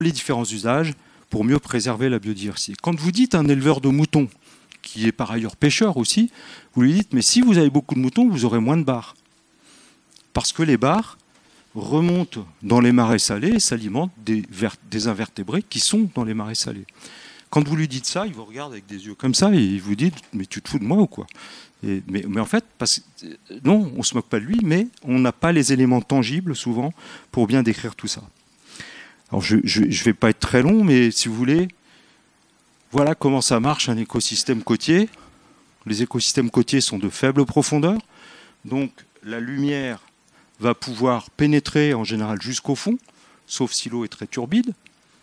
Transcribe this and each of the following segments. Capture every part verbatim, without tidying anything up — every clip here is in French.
les différents usages pour mieux préserver la biodiversité. Quand vous dites un éleveur de moutons, qui est par ailleurs pêcheur aussi, vous lui dites, mais si vous avez beaucoup de moutons, vous aurez moins de bars. Parce que les bars remontent dans les marais salés et s'alimentent des, des invertébrés qui sont dans les marais salés. Quand vous lui dites ça, il vous regarde avec des yeux comme ça et il vous dit « mais tu te fous de moi ou quoi ?» et, mais, mais en fait, parce, non, on ne se moque pas de lui, mais on n'a pas les éléments tangibles souvent pour bien décrire tout ça. Alors je ne vais pas être très long, mais si vous voulez, voilà comment ça marche un écosystème côtier. Les écosystèmes côtiers sont de faible profondeur, donc la lumière va pouvoir pénétrer en général jusqu'au fond, sauf si l'eau est très turbide.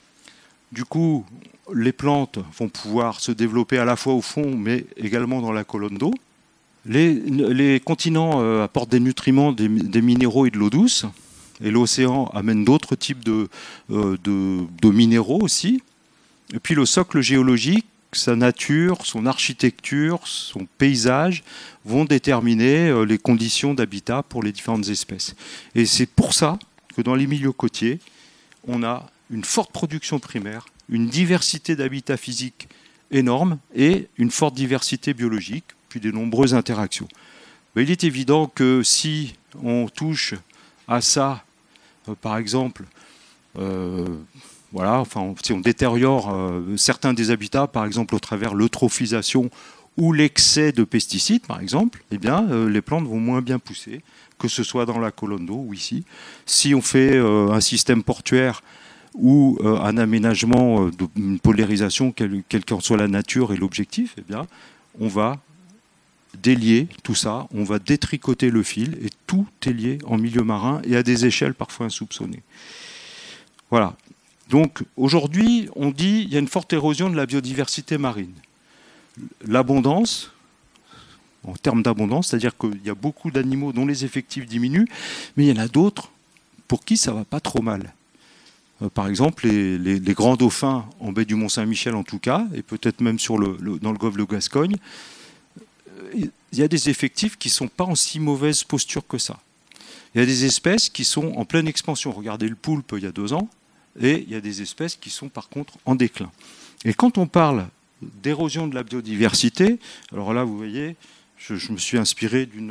Du coup, les plantes vont pouvoir se développer à la fois au fond, mais également dans la colonne d'eau. Les, les continents euh, apportent des nutriments, des, des minéraux et de l'eau douce. Et l'océan amène d'autres types de, euh, de, de minéraux aussi. Et puis le socle géologique, sa nature, son architecture, son paysage vont déterminer euh, les conditions d'habitat pour les différentes espèces. Et c'est pour ça que dans les milieux côtiers, on a une forte production primaire, une diversité d'habitats physiques énorme et une forte diversité biologique, puis de nombreuses interactions. Mais il est évident que si on touche à ça, euh, par exemple, euh, voilà, enfin, si on détériore euh, certains des habitats, par exemple au travers l'eutrophisation ou l'excès de pesticides, par exemple, eh bien, euh, les plantes vont moins bien pousser, que ce soit dans la colonne d'eau ou ici. Si on fait euh, un système portuaire ou euh, un aménagement, euh, une polarisation, quelle qu'en soit la nature et l'objectif, eh bien, on va délier tout ça, on va détricoter le fil, et tout est lié en milieu marin et à des échelles parfois insoupçonnées. Voilà. Donc aujourd'hui, on dit qu'il y a une forte érosion de la biodiversité marine. L'abondance, en termes d'abondance, c'est-à-dire qu'il y a beaucoup d'animaux dont les effectifs diminuent, mais il y en a d'autres pour qui ça ne va pas trop mal. Par exemple, les, les, les grands dauphins en baie du Mont-Saint-Michel en tout cas, et peut-être même sur le, le, dans le golfe de Gascogne, il y a des effectifs qui ne sont pas en si mauvaise posture que ça. Il y a des espèces qui sont en pleine expansion. Regardez le poulpe il y a deux ans, et il y a des espèces qui sont par contre en déclin. Et quand on parle d'érosion de la biodiversité, alors là vous voyez, je, je me suis inspiré d'une...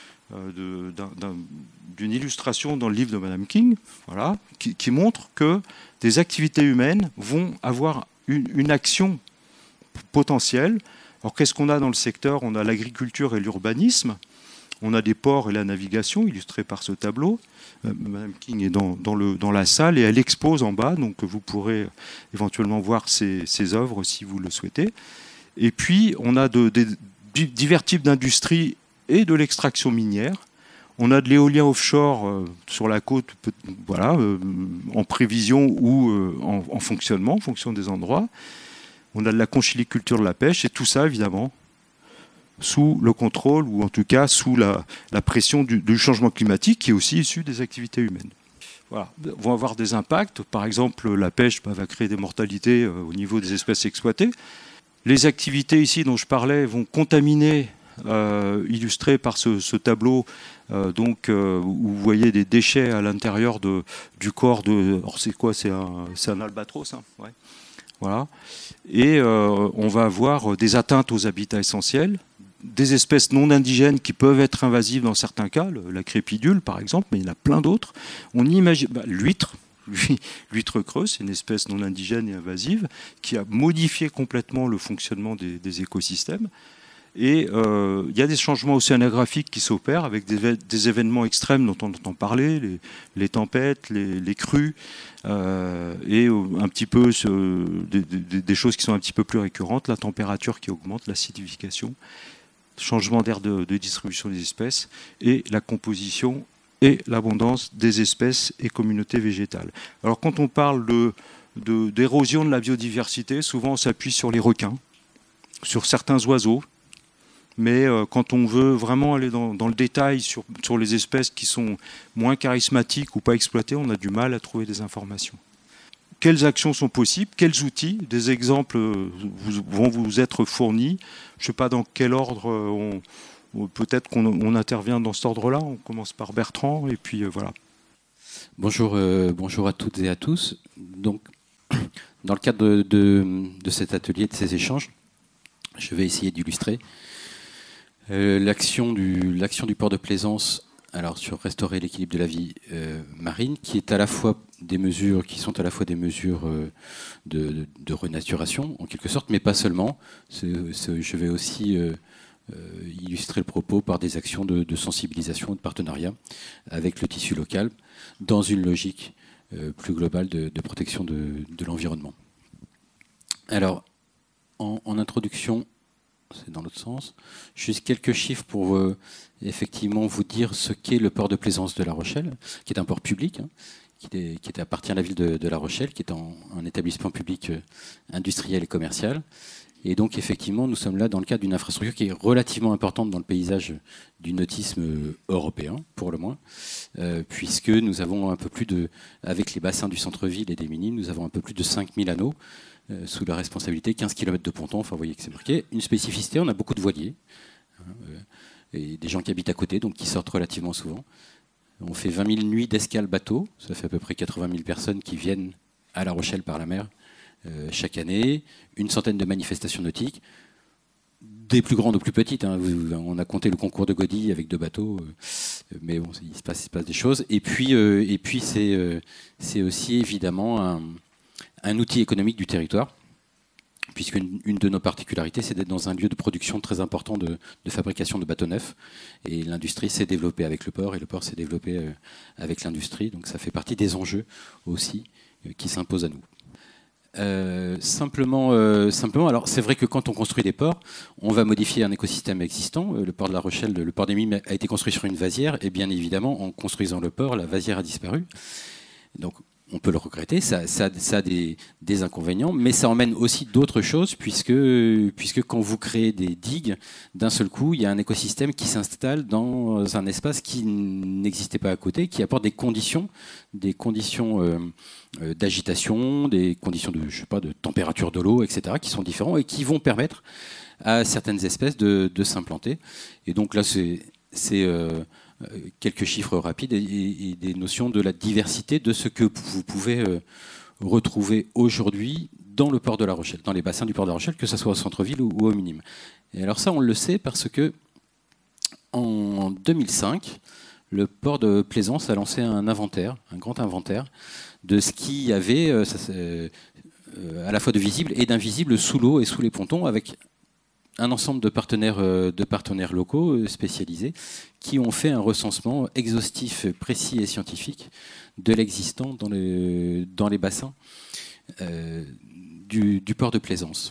Euh, d'une illustration dans le livre de Madame King, voilà, qui, qui montre que des activités humaines vont avoir une, une action potentielle. Alors qu'est-ce qu'on a dans le secteur ? On a l'agriculture et l'urbanisme, on a des ports et la navigation, illustrés par ce tableau. Euh, Madame King est dans, dans, le, dans la salle et elle expose en bas, donc vous pourrez éventuellement voir ses, ses œuvres si vous le souhaitez. Et puis on a de, de, de divers types d'industries et de l'extraction minière. On a de l'éolien offshore euh, sur la côte, voilà, euh, en prévision ou euh, en, en fonctionnement, en fonction des endroits. On a de la conchiliculture, de la pêche, et tout ça, évidemment, sous le contrôle, ou en tout cas sous la, la pression du, du changement climatique, qui est aussi issu des activités humaines. Voilà, vont avoir des impacts. Par exemple, la pêche bah, va créer des mortalités euh, au niveau des espèces exploitées. Les activités ici dont je parlais vont contaminer, Euh, illustré par ce, ce tableau, euh, donc, euh, où vous voyez des déchets à l'intérieur de, du corps de... Alors c'est quoi ? C'est un, c'est un albatros, hein, ouais. Voilà. Et euh, on va avoir des atteintes aux habitats essentiels, des espèces non indigènes qui peuvent être invasives dans certains cas, le, la crépidule par exemple, mais il y en a plein d'autres. On imagine bah, l'huître. L'huître creuse, c'est une espèce non indigène et invasive qui a modifié complètement le fonctionnement des, des écosystèmes. Et euh, il y a des changements océanographiques qui s'opèrent avec des, des événements extrêmes dont on entend parler, les, les tempêtes, les, les crues, euh, et un petit peu ce, des, des, des choses qui sont un petit peu plus récurrentes, la température qui augmente, l'acidification, changement d'aire de, de distribution des espèces, et la composition et l'abondance des espèces et communautés végétales. Alors quand on parle de, de, d'érosion de la biodiversité, souvent on s'appuie sur les requins, sur certains oiseaux, mais euh, quand on veut vraiment aller dans, dans le détail sur, sur les espèces qui sont moins charismatiques ou pas exploitées, on a du mal à trouver des informations. Quelles actions sont possibles ? Quels outils ? Des exemples vous, vont vous être fournis. Je ne sais pas dans quel ordre, on, peut-être qu'on on intervient dans cet ordre-là. On commence par Bertrand, et puis euh, voilà. Bonjour, euh, bonjour à toutes et à tous. Donc, dans le cadre de, de, de cet atelier, de ces échanges, je vais essayer d'illustrer euh, l'action du, l'action du port de plaisance alors, sur restaurer l'équilibre de la vie euh, marine, qui est à la fois des mesures, qui sont à la fois des mesures euh, de, de, de renaturation, en quelque sorte, mais pas seulement. C'est, c'est, je vais aussi euh, euh, illustrer le propos par des actions de, de sensibilisation, de partenariat avec le tissu local, dans une logique euh, plus globale de, de protection de, de l'environnement. Alors, en, en introduction, c'est dans l'autre sens, juste quelques chiffres pour euh, effectivement vous dire ce qu'est le port de plaisance de La Rochelle, qui est un port public, hein, qui, est, qui est, appartient à la ville de, de La Rochelle, qui est en, un établissement public euh, industriel et commercial. Et donc effectivement, nous sommes là dans le cadre d'une infrastructure qui est relativement importante dans le paysage du nautisme européen, pour le moins, euh, puisque nous avons un peu plus de, avec les bassins du centre-ville et des Minimes, nous avons un peu plus de cinq mille anneaux, Euh, sous la responsabilité, quinze kilomètres de ponton, enfin vous voyez que c'est marqué. Une spécificité, on a beaucoup de voiliers, hein, euh, et des gens qui habitent à côté, donc qui sortent relativement souvent. On fait vingt mille nuits d'escale bateau, ça fait à peu près quatre-vingt mille personnes qui viennent à La Rochelle par la mer euh, chaque année, une centaine de manifestations nautiques, des plus grandes aux plus petites, hein. On a compté le concours de Godille avec deux bateaux, euh, mais bon, il se passe, il se passe des choses. Et puis, euh, et puis c'est, euh, c'est aussi évidemment un un outil économique du territoire, puisqu'une une de nos particularités, c'est d'être dans un lieu de production très important de, de fabrication de bateaux neufs. Et l'industrie s'est développée avec le port, et le port s'est développé euh, avec l'industrie. Donc ça fait partie des enjeux aussi euh, qui s'imposent à nous. Euh, simplement, euh, simplement, alors c'est vrai que quand on construit des ports, on va modifier un écosystème existant. Le port de La Rochelle, le port des Minimes a été construit sur une vasière, et bien évidemment, en construisant le port, la vasière a disparu. Donc on peut le regretter, ça, ça, ça a des, des inconvénients, mais ça emmène aussi d'autres choses, puisque, puisque quand vous créez des digues, d'un seul coup, il y a un écosystème qui s'installe dans un espace qui n'existait pas à côté, qui apporte des conditions, des conditions euh, euh, d'agitation, des conditions de, je sais pas, de température de l'eau, et cetera, qui sont différents et qui vont permettre à certaines espèces de, de s'implanter. Et donc là, c'est... c'est euh, quelques chiffres rapides et, et des notions de la diversité de ce que vous pouvez euh, retrouver aujourd'hui dans le port de La Rochelle, dans les bassins du port de La Rochelle, que ce soit au centre-ville ou, ou au Minime. Et alors ça, on le sait parce que en deux mille cinq, le port de Plaisance a lancé un inventaire, un grand inventaire, de ce qu'il y avait euh, ça, euh, à la fois de visible et d'invisible sous l'eau et sous les pontons, avec un ensemble de partenaires, de partenaires locaux spécialisés qui ont fait un recensement exhaustif, précis et scientifique de l'existant dans les, dans les bassins euh, du, du port de Plaisance.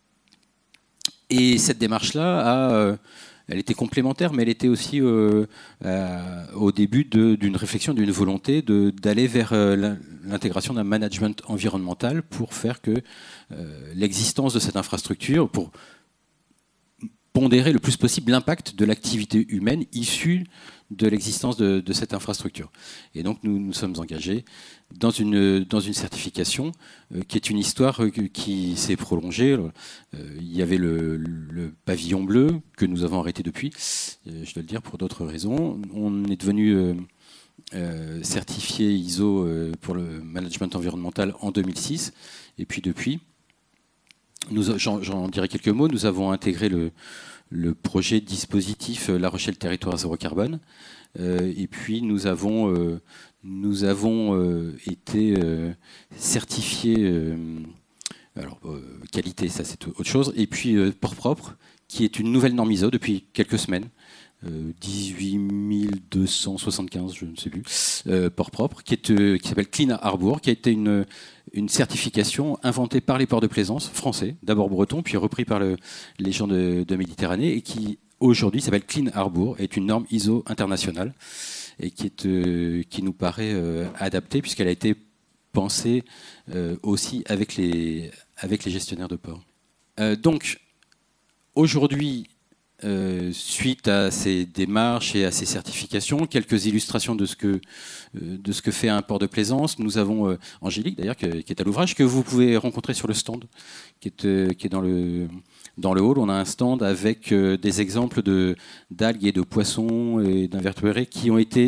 Et cette démarche-là, a, elle était complémentaire, mais elle était aussi euh, euh, au début de, d'une réflexion, d'une volonté de, d'aller vers euh, l'intégration d'un management environnemental pour faire que euh, l'existence de cette infrastructure, pour pondérer le plus possible l'impact de l'activité humaine issue de l'existence de, de cette infrastructure. Et donc nous nous sommes engagés dans une, dans une certification euh, qui est une histoire euh, qui s'est prolongée. Euh, il y avait le, le pavillon bleu que nous avons arrêté depuis, euh, je dois le dire pour d'autres raisons. On est devenu euh, euh, certifié I S O euh, pour le management environnemental en deux mille six. Et puis depuis, Nous, j'en, j'en dirai quelques mots. Nous avons intégré le, le projet dispositif La Rochelle Territoire Zéro Carbone. Euh, et puis nous avons, euh, nous avons euh, été euh, certifiés, euh, alors euh, qualité, ça c'est autre chose. Et puis euh, Port Propre, qui est une nouvelle norme I S O depuis quelques semaines. Euh, dix-huit mille deux cent soixante-quinze, je ne sais plus, euh, Port Propre, qui, est, euh, qui s'appelle Clean Harbour, qui a été une, une certification inventée par les ports de plaisance français, d'abord bretons, puis repris par le, les gens de, de Méditerranée, et qui aujourd'hui s'appelle Clean Harbour, est une norme I S O internationale, et qui, est, euh, qui nous paraît euh, adaptée, puisqu'elle a été pensée euh, aussi avec les, avec les gestionnaires de ports. Euh, donc, aujourd'hui, Euh, suite à ces démarches et à ces certifications, quelques illustrations de ce que, euh, de ce que fait un port de plaisance. Nous avons euh, Angélique, d'ailleurs, qui, qui est à l'ouvrage, que vous pouvez rencontrer sur le stand, qui est, euh, qui est dans, le, dans le hall. On a un stand avec euh, des exemples de, d'algues et de poissons et d'invertébrés qui ont été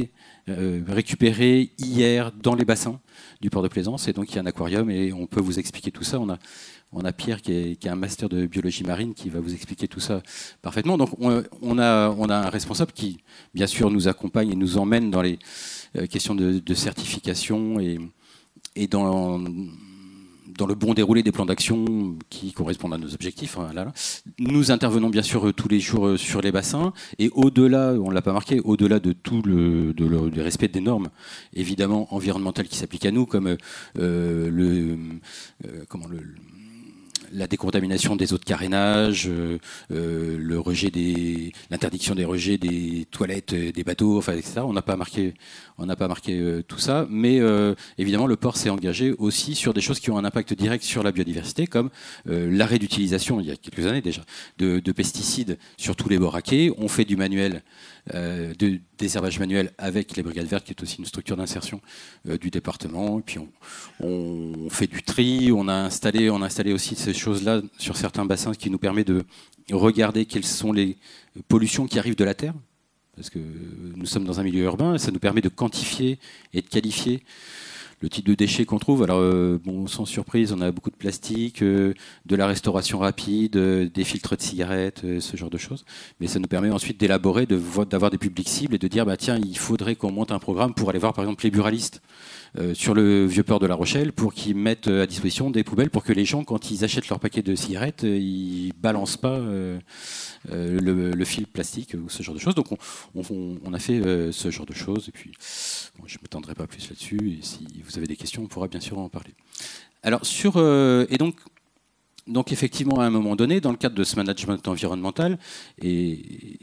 euh, récupérés hier dans les bassins du port de Plaisance. Et donc, il y a un aquarium et on peut vous expliquer tout ça. On a, on a Pierre qui est, qui est un master de biologie marine qui va vous expliquer tout ça parfaitement. Donc, on, on, a, on a un responsable qui, bien sûr, nous accompagne et nous emmène dans les euh, questions de, de certification et, et dans... dans le bon déroulé des plans d'action qui correspondent à nos objectifs. Là, là. Nous intervenons bien sûr tous les jours sur les bassins et au-delà, on ne l'a pas marqué, au-delà de tout le, de le, du respect des normes, évidemment environnementales qui s'appliquent à nous, comme euh, le, euh, comment le la décontamination des eaux de carénage, euh, euh, le rejet des, l'interdiction des rejets des toilettes, des bateaux, enfin, et cetera. On n'a pas marqué, on n'a pas marqué euh, tout ça, mais euh, évidemment le port s'est engagé aussi sur des choses qui ont un impact direct sur la biodiversité, comme euh, l'arrêt d'utilisation il y a quelques années déjà de, de pesticides sur tous les bords raqués. On fait du manuel. Euh, de désherbage manuel avec les brigades vertes, qui est aussi une structure d'insertion euh, du département. Et puis on, on fait du tri. On a installé, on a installé aussi ces choses-là sur certains bassins, ce qui nous permet de regarder quelles sont les pollutions qui arrivent de la terre, parce que nous sommes dans un milieu urbain. Et ça nous permet de quantifier et de qualifier le type de déchets qu'on trouve. Alors, euh, bon, sans surprise, on a beaucoup de plastique, euh, de la restauration rapide, euh, des filtres de cigarettes, euh, ce genre de choses. Mais ça nous permet ensuite d'élaborer, de, d'avoir des publics cibles et de dire, bah, tiens, il faudrait qu'on monte un programme pour aller voir, par exemple, les buralistes euh, sur le vieux port de La Rochelle, pour qu'ils mettent à disposition des poubelles pour que les gens, quand ils achètent leur paquet de cigarettes, euh, ils balancent pas euh, euh, le, le fil plastique ou ce genre de choses. Donc, on, on, on a fait euh, ce genre de choses. Et puis, bon, je ne m'étendrai pas plus là-dessus. Et si vous avez des questions, on pourra bien sûr en parler. Alors, sur, euh, et donc, donc, effectivement, à un moment donné, dans le cadre de ce management environnemental, et,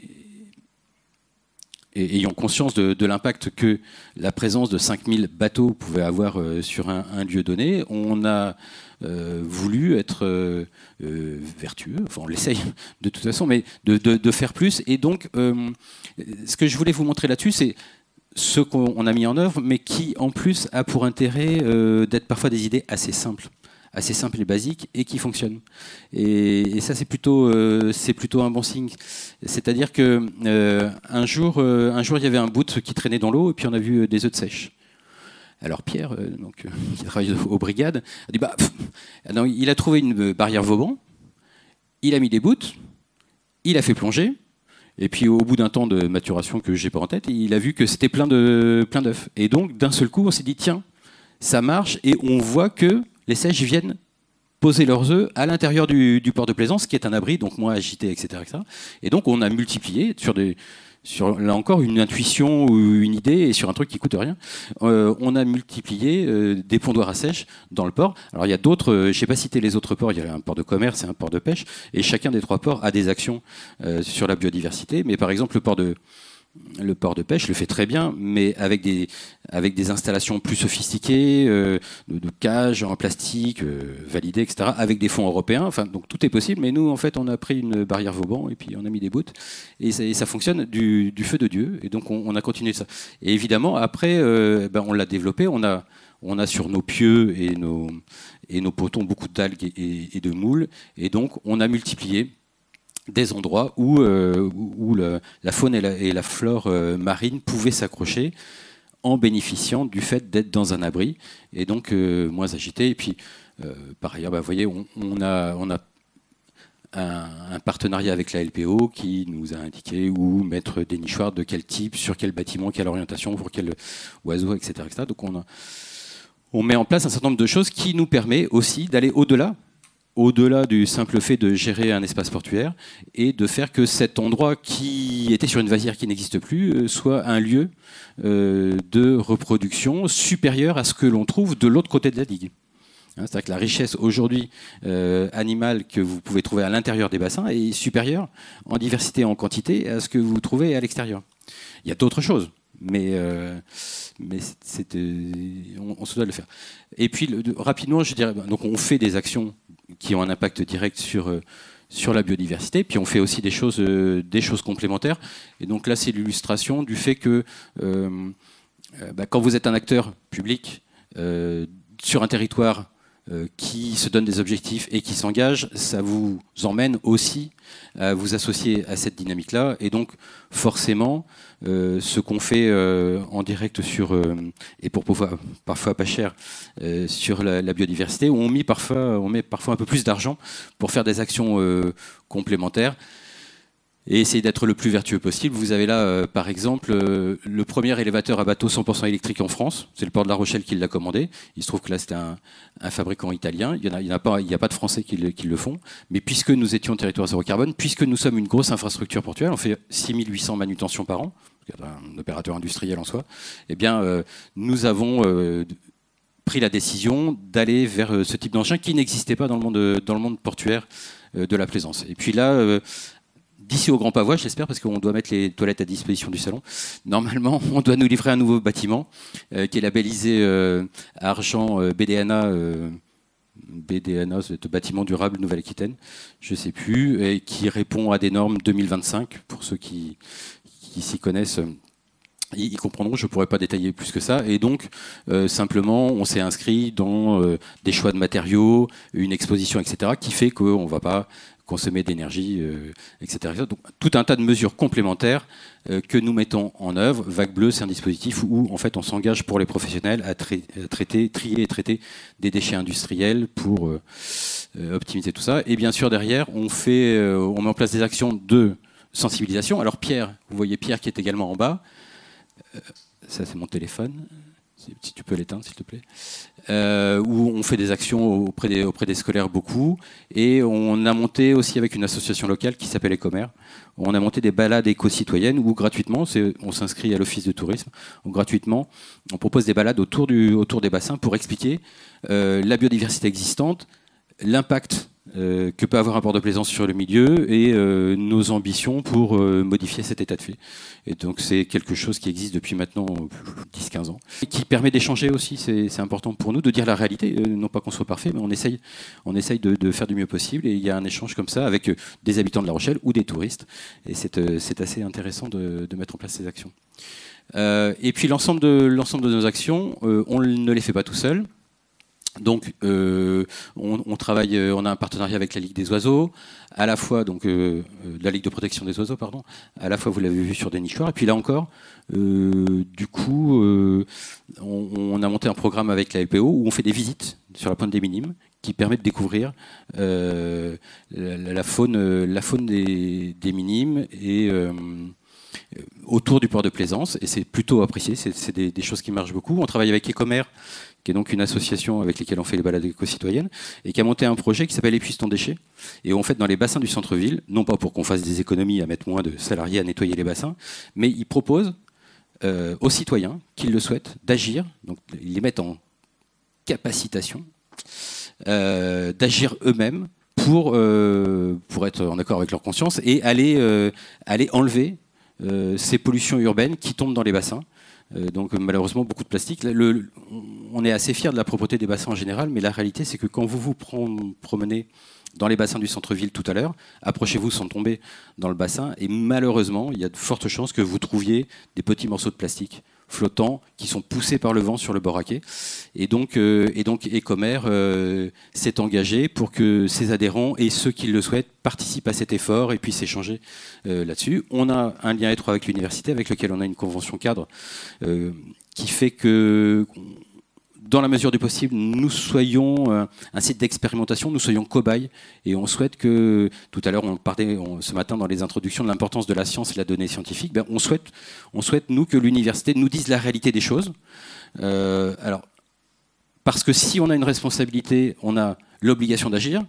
et ayant conscience de, de l'impact que la présence de cinq mille bateaux pouvait avoir euh, sur un, un lieu donné, on a euh, voulu être euh, euh, vertueux, enfin on l'essaye de toute façon, mais de, de, de faire plus. Et donc, euh, ce que je voulais vous montrer là-dessus, c'est ce qu'on a mis en œuvre, mais qui, en plus, a pour intérêt euh, d'être parfois des idées assez simples, assez simples et basiques, et qui fonctionnent. Et, et ça, c'est plutôt, euh, c'est plutôt un bon signe. C'est-à-dire que euh, un jour, euh, un jour, il y avait un bout qui traînait dans l'eau, et puis on a vu des œufs de sèche. Alors Pierre, euh, donc, euh, qui travaille aux brigades, a dit bah, pff, non, il a trouvé une barrière Vauban, il a mis des bouts, il a fait plonger. Et puis au bout d'un temps de maturation que j'ai pas en tête, il a vu que c'était plein de plein d'œufs. Et donc d'un seul coup, on s'est dit tiens, ça marche, et on voit que les sèches viennent poser leurs œufs à l'intérieur du, du port de Plaisance, qui est un abri, donc moins agité, et cetera, et cetera. Et donc on a multiplié sur des sur là encore une intuition ou une idée et sur un truc qui coûte rien, euh, on a multiplié euh, des pondoirs à sèche dans le port. Alors il y a d'autres, euh, je n'ai pas cité les autres ports, il y a un port de commerce et un port de pêche, et chacun des trois ports a des actions euh, sur la biodiversité. Mais par exemple le port de Le port de pêche le fait très bien, mais avec des, avec des installations plus sophistiquées, euh, de, de cages en plastique, euh, validées, et cetera, avec des fonds européens. Enfin, donc tout est possible, mais nous, en fait, on a pris une barrière Vauban et puis on a mis des bouts, et ça, et ça fonctionne du, du feu de Dieu, et donc on, on a continué ça. Et évidemment, après, euh, ben, on l'a développé, on a, on a sur nos pieux et nos, et nos potons beaucoup d'algues et, et, et de moules, et donc on a multiplié des endroits où, euh, où le, la faune et la, et la flore euh, marine pouvaient s'accrocher en bénéficiant du fait d'être dans un abri et donc euh, moins agité. Et puis, euh, par ailleurs, bah, vous voyez, on, on a, on a un, un partenariat avec la L P O qui nous a indiqué où mettre des nichoirs, de quel type, sur quel bâtiment, quelle orientation, pour quel oiseau, et cetera, et cetera. Donc on, a, on met en place un certain nombre de choses qui nous permet aussi d'aller au-delà au-delà du simple fait de gérer un espace portuaire et de faire que cet endroit qui était sur une vasière qui n'existe plus soit un lieu de reproduction supérieur à ce que l'on trouve de l'autre côté de la digue. C'est-à-dire que la richesse aujourd'hui euh, animale que vous pouvez trouver à l'intérieur des bassins est supérieure en diversité et en quantité à ce que vous trouvez à l'extérieur. Il y a d'autres choses, mais, euh, mais c'est, c'est, euh, on, on se doit de le faire. Et puis le, de, rapidement, je dirais, donc on fait des actions qui ont un impact direct sur, euh, sur la biodiversité, puis on fait aussi des choses, euh, des choses complémentaires. Et donc là, c'est l'illustration du fait que euh, euh, bah, quand vous êtes un acteur public euh, sur un territoire euh, qui se donne des objectifs et qui s'engage, ça vous emmène aussi à vous associer à cette dynamique-là. Et donc, forcément, euh, ce qu'on fait euh, en direct sur, euh, et pour parfois, parfois pas cher, euh, sur la, la biodiversité, où on met, parfois, on met parfois un peu plus d'argent pour faire des actions euh, complémentaires et essayer d'être le plus vertueux possible. Vous avez là, euh, par exemple, euh, le premier élévateur à bateau cent pour cent électrique en France. C'est le port de La Rochelle qui l'a commandé. Il se trouve que là, c'était un, un fabricant italien. Il n'y a, il y a, pas, il y a pas de Français qui le, qui le font. Mais puisque nous étions territoire zéro carbone, puisque nous sommes une grosse infrastructure portuaire, on fait six mille huit cents manutentions par an, un opérateur industriel en soi, eh bien, euh, nous avons euh, pris la décision d'aller vers euh, ce type d'engin qui n'existait pas dans le monde, dans le monde portuaire euh, de la Plaisance. Et puis là... Euh, D'ici au Grand Pavois, j'espère, parce qu'on doit mettre les toilettes à disposition du salon. Normalement, on doit nous livrer un nouveau bâtiment euh, qui est labellisé euh, Argent euh, B D N A, euh, B D N A, c'est bâtiment durable Nouvelle-Aquitaine, je ne sais plus, et qui répond à des normes deux mille vingt-cinq. Pour ceux qui, qui s'y connaissent, ils, ils comprendront, je ne pourrais pas détailler plus que ça. Et donc, euh, simplement, on s'est inscrit dans euh, des choix de matériaux, une exposition, et cetera, qui fait qu'on ne va pas consommer d'énergie, euh, et cetera, et cetera. Donc, tout un tas de mesures complémentaires euh, que nous mettons en œuvre. Vague Bleue, c'est un dispositif où en fait, on s'engage pour les professionnels à, tra- à traiter, trier et traiter des déchets industriels pour euh, euh, optimiser tout ça. Et bien sûr, derrière, on, fait, euh, on met en place des actions de sensibilisation. Alors Pierre, vous voyez Pierre qui est également en bas. Euh, ça, c'est mon téléphone. Si tu peux l'éteindre, s'il te plaît. Euh, où on fait des actions auprès des, auprès des scolaires beaucoup. Et on a monté aussi avec une association locale qui s'appelle Ecomer. On a monté des balades éco-citoyennes où gratuitement, c'est, on s'inscrit à l'office de tourisme, où gratuitement, on propose des balades autour, du, autour des bassins pour expliquer euh, la biodiversité existante, l'impact euh, que peut avoir un port de plaisance sur le milieu et euh, nos ambitions pour euh, modifier cet état de fait. Et donc c'est quelque chose qui existe depuis maintenant dix quinze ans et qui permet d'échanger aussi. C'est, c'est important pour nous de dire la réalité, euh, non pas qu'on soit parfait, mais on essaye, on essaye de, de faire du mieux possible. Et il y a un échange comme ça avec euh, des habitants de La Rochelle ou des touristes. Et c'est, euh, c'est assez intéressant de, de mettre en place ces actions. Euh, et puis l'ensemble de, l'ensemble de nos actions, euh, on ne les fait pas tout seul. Donc, euh, on, on travaille, on a un partenariat avec la Ligue des oiseaux, à la fois donc euh, la Ligue de protection des oiseaux, pardon. À la fois, vous l'avez vu sur des nichoirs, et puis là encore, euh, du coup, euh, on, on a monté un programme avec la L P O où on fait des visites sur la pointe des Minimes, qui permet de découvrir euh, la, la faune, la faune des, des Minimes et euh, autour du port de Plaisance, et c'est plutôt apprécié. C'est, c'est des, des choses qui marchent beaucoup. On travaille avec Ecomer, qui est donc une association avec laquelle on fait les balades éco-citoyennes, et qui a monté un projet qui s'appelle Épuise ton déchet. Et on fait dans les bassins du centre-ville, non pas pour qu'on fasse des économies à mettre moins de salariés à nettoyer les bassins, mais ils proposent euh, aux citoyens qui le souhaitent d'agir, donc ils les mettent en capacitation, euh, d'agir eux-mêmes pour, euh, pour être en accord avec leur conscience et aller, euh, aller enlever euh, ces pollutions urbaines qui tombent dans les bassins. Euh, donc malheureusement beaucoup de plastique. Le, le, on est assez fiers de la propreté des bassins en général, mais la réalité c'est que quand vous vous promenez dans les bassins du centre-ville tout à l'heure, approchez-vous sans tomber dans le bassin, et malheureusement il y a de fortes chances que vous trouviez des petits morceaux de plastique flottants qui sont poussés par le vent sur le bord à quai. Et donc, euh, et donc Ecomer euh, s'est engagé pour que ses adhérents et ceux qui le souhaitent participent à cet effort et puissent échanger euh, là-dessus. On a un lien étroit avec l'université, avec lequel on a une convention cadre euh, qui fait que, dans la mesure du possible, nous soyons euh, un site d'expérimentation, nous soyons cobayes, et on souhaite que, tout à l'heure on parlait on, ce matin dans les introductions de l'importance de la science et de la donnée scientifique, ben, on, souhaite, on souhaite nous que l'université nous dise la réalité des choses. Euh, alors, parce que si on a une responsabilité, on a l'obligation d'agir.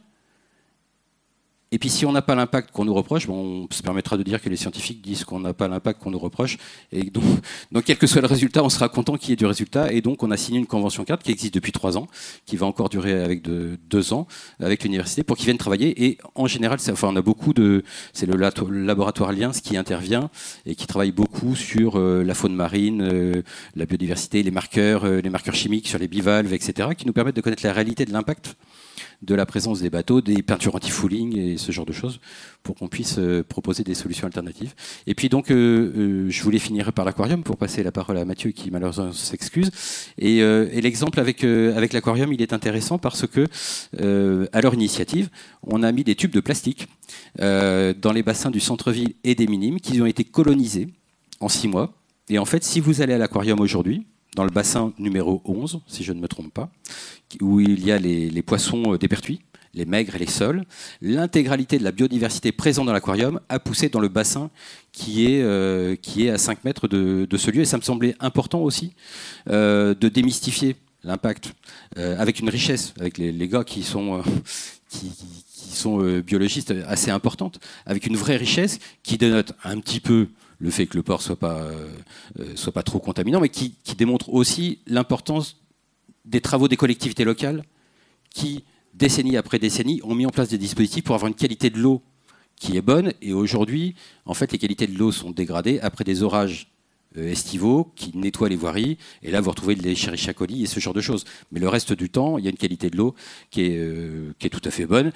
Et puis si on n'a pas l'impact qu'on nous reproche, bon, on se permettra de dire que les scientifiques disent qu'on n'a pas l'impact qu'on nous reproche. Et donc, donc, quel que soit le résultat, on sera content qu'il y ait du résultat. Et donc, on a signé une convention cadre qui existe depuis trois ans, qui va encore durer avec de, deux ans, avec l'université, pour qu'ils viennent travailler. Et en général, c'est, enfin, on a beaucoup de... C'est le laboratoire Liens qui intervient et qui travaille beaucoup sur euh, la faune marine, euh, la biodiversité, les marqueurs, euh, les marqueurs chimiques sur les bivalves, et cetera, qui nous permettent de connaître la réalité de l'impact de la présence des bateaux, des peintures anti-fouling et ce genre de choses, pour qu'on puisse euh, proposer des solutions alternatives. Et puis donc, euh, euh, je voulais finir par l'aquarium pour passer la parole à Mathieu qui malheureusement s'excuse. Et, euh, et l'exemple avec, euh, avec l'aquarium, il est intéressant parce que, euh, à leur initiative, on a mis des tubes de plastique euh, dans les bassins du centre-ville et des minimes qui ont été colonisés en six mois. Et en fait, si vous allez à l'aquarium aujourd'hui, dans le bassin numéro onze, si je ne me trompe pas, où il y a les, les poissons des pertuis, les maigres et les sols, l'intégralité de la biodiversité présente dans l'aquarium a poussé dans le bassin qui est, euh, qui est à cinq mètres de, de ce lieu. Et ça me semblait important aussi euh, de démystifier l'impact euh, avec une richesse, avec les, les gars qui sont, euh, qui, qui sont euh, biologistes assez importantes, avec une vraie richesse qui dénote un petit peu le fait que le port soit pas, euh, soit pas trop contaminant, mais qui, qui démontre aussi l'importance des travaux des collectivités locales qui, décennie après décennie, ont mis en place des dispositifs pour avoir une qualité de l'eau qui est bonne. Et aujourd'hui, en fait, les qualités de l'eau sont dégradées après des orages euh, estivaux qui nettoient les voiries. Et là, vous retrouvez les Escherichia coli et ce genre de choses. Mais le reste du temps, il y a une qualité de l'eau qui est, euh, qui est tout à fait bonne.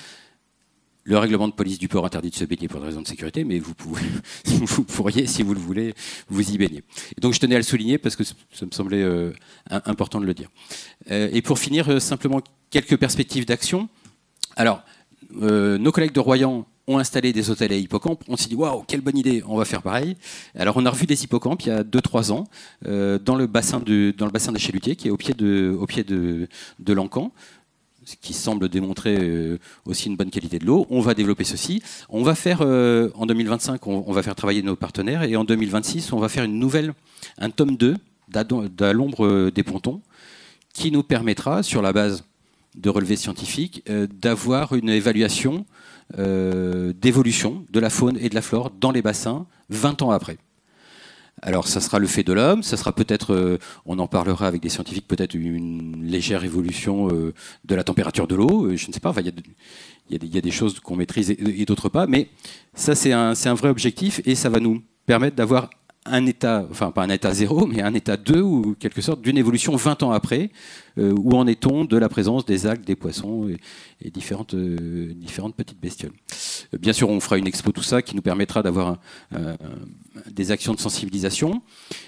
Le règlement de police du port interdit de se baigner pour des raisons de sécurité, mais vous, pouvez, vous pourriez, si vous le voulez, vous y baigner. Et donc je tenais à le souligner parce que ça me semblait euh, important de le dire. Euh, et pour finir, euh, simplement quelques perspectives d'action. Alors, euh, nos collègues de Royan ont installé des hôtels à hippocampes. On s'est dit, waouh, quelle bonne idée, on va faire pareil. Alors on a revu des hippocampes il y a deux trois ans euh, dans, le bassin de, dans le bassin des Chalutiers, qui est au pied de, au pied de, de l'Encan, ce qui semble démontrer euh, aussi une bonne qualité de l'eau. On va développer ceci. On va faire, euh, en deux mille vingt-cinq, on, on va faire travailler nos partenaires, et en deux mille vingt-six, on va faire une nouvelle, un tome deux d'À l'ombre des pontons, qui nous permettra, sur la base de relevés scientifiques, euh, d'avoir une évaluation euh, d'évolution de la faune et de la flore dans les bassins vingt ans après. Alors, ça sera le fait de l'homme, ça sera peut-être, euh, on en parlera avec des scientifiques, peut-être une légère évolution euh, de la température de l'eau, euh, je ne sais pas, enfin, il y a de, il y a des, il y a des choses qu'on maîtrise et, et d'autres pas, mais ça, c'est un, c'est un vrai objectif et ça va nous permettre d'avoir un état, enfin pas un état zéro, mais un état deux, ou quelque sorte d'une évolution vingt ans après, euh, où en est-on de la présence des algues, des poissons et, et différentes, euh, différentes petites bestioles. Euh, bien sûr, on fera une expo, tout ça, qui nous permettra d'avoir un, un, des actions de sensibilisation.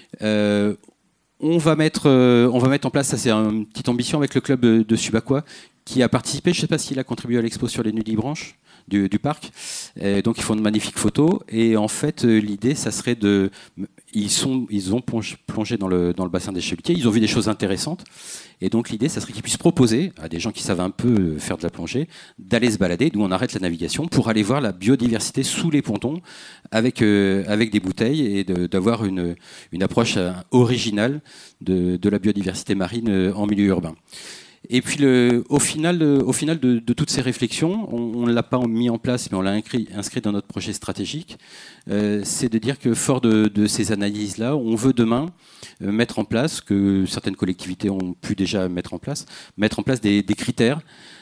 Euh, on, va mettre, euh, on va mettre en place, ça c'est une petite ambition avec le club de, de Subacois, qui a participé, je ne sais pas s'il a contribué à l'expo sur les nudibranches du, du parc. Et donc ils font de magnifiques photos. Et en fait, l'idée, ça serait de... Ils, sont, ils ont plongé dans le, dans le bassin des Chalutiers, ils ont vu des choses intéressantes. Et donc l'idée, ça serait qu'ils puissent proposer à des gens qui savent un peu faire de la plongée d'aller se balader, d'où on arrête la navigation, pour aller voir la biodiversité sous les pontons avec, euh, avec des bouteilles et de, d'avoir une, une approche originale de, de la biodiversité marine en milieu urbain. Et puis, le, au final, au final de, de toutes ces réflexions, on ne l'a pas mis en place, mais on l'a inscrit, inscrit dans notre projet stratégique, euh, c'est de dire que fort de, de ces analyses-là, on veut demain euh, mettre en place, que certaines collectivités ont pu déjà mettre en place, mettre en place des, des critères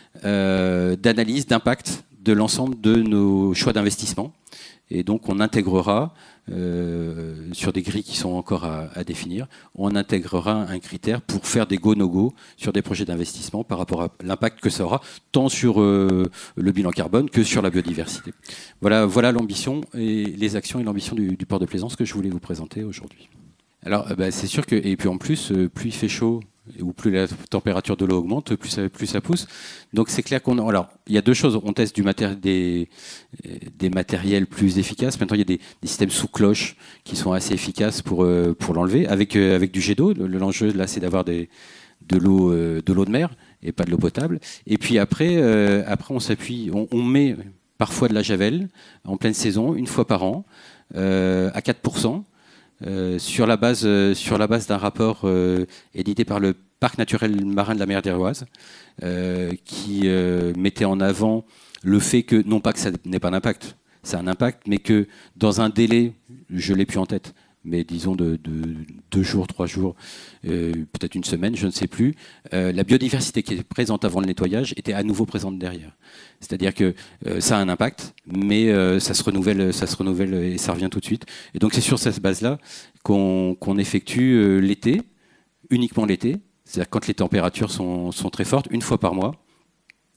euh, d'analyse, d'impact de l'ensemble de nos choix d'investissement. Et donc, on intégrera, euh, sur des grilles qui sont encore à, à définir, on intégrera un critère pour faire des go-no-go sur des projets d'investissement par rapport à l'impact que ça aura, tant sur euh, le bilan carbone que sur la biodiversité. Voilà, voilà l'ambition et les actions et l'ambition du, du port de Plaisance que je voulais vous présenter aujourd'hui. Alors, bah, c'est sûr que, et puis en plus, plus il fait chaud, ou plus la température de l'eau augmente, plus ça, plus ça pousse. Donc c'est clair qu'on... Alors, il y a deux choses. On teste du matéri- des, des matériels plus efficaces. Maintenant, il y a des, des systèmes sous cloche qui sont assez efficaces pour, euh, pour l'enlever, avec, euh, avec du jet d'eau. Le, l'enjeu, là, c'est d'avoir des, de, l'eau, euh, de l'eau de mer et pas de l'eau potable. Et puis après, euh, après on s'appuie... On, on met parfois de la javel en pleine saison, une fois par an, euh, à quatre pour cent. Euh, sur la base, euh, sur la base d'un rapport euh, édité par le Parc naturel marin de la mer d'Iroise, euh, qui euh, mettait en avant le fait que, non pas que ça n'ait pas d'impact, ça a un impact, mais que dans un délai, je ne l'ai plus en tête, mais disons de, de deux jours, trois jours, euh, peut-être une semaine, je ne sais plus, euh, la biodiversité qui est présente avant le nettoyage était à nouveau présente derrière. C'est-à-dire que euh, ça a un impact, mais euh, ça se renouvelle, ça se renouvelle et ça revient tout de suite. Et donc c'est sur cette base-là qu'on, qu'on effectue euh, l'été, uniquement l'été, c'est-à-dire quand les températures sont, sont très fortes, une fois par mois,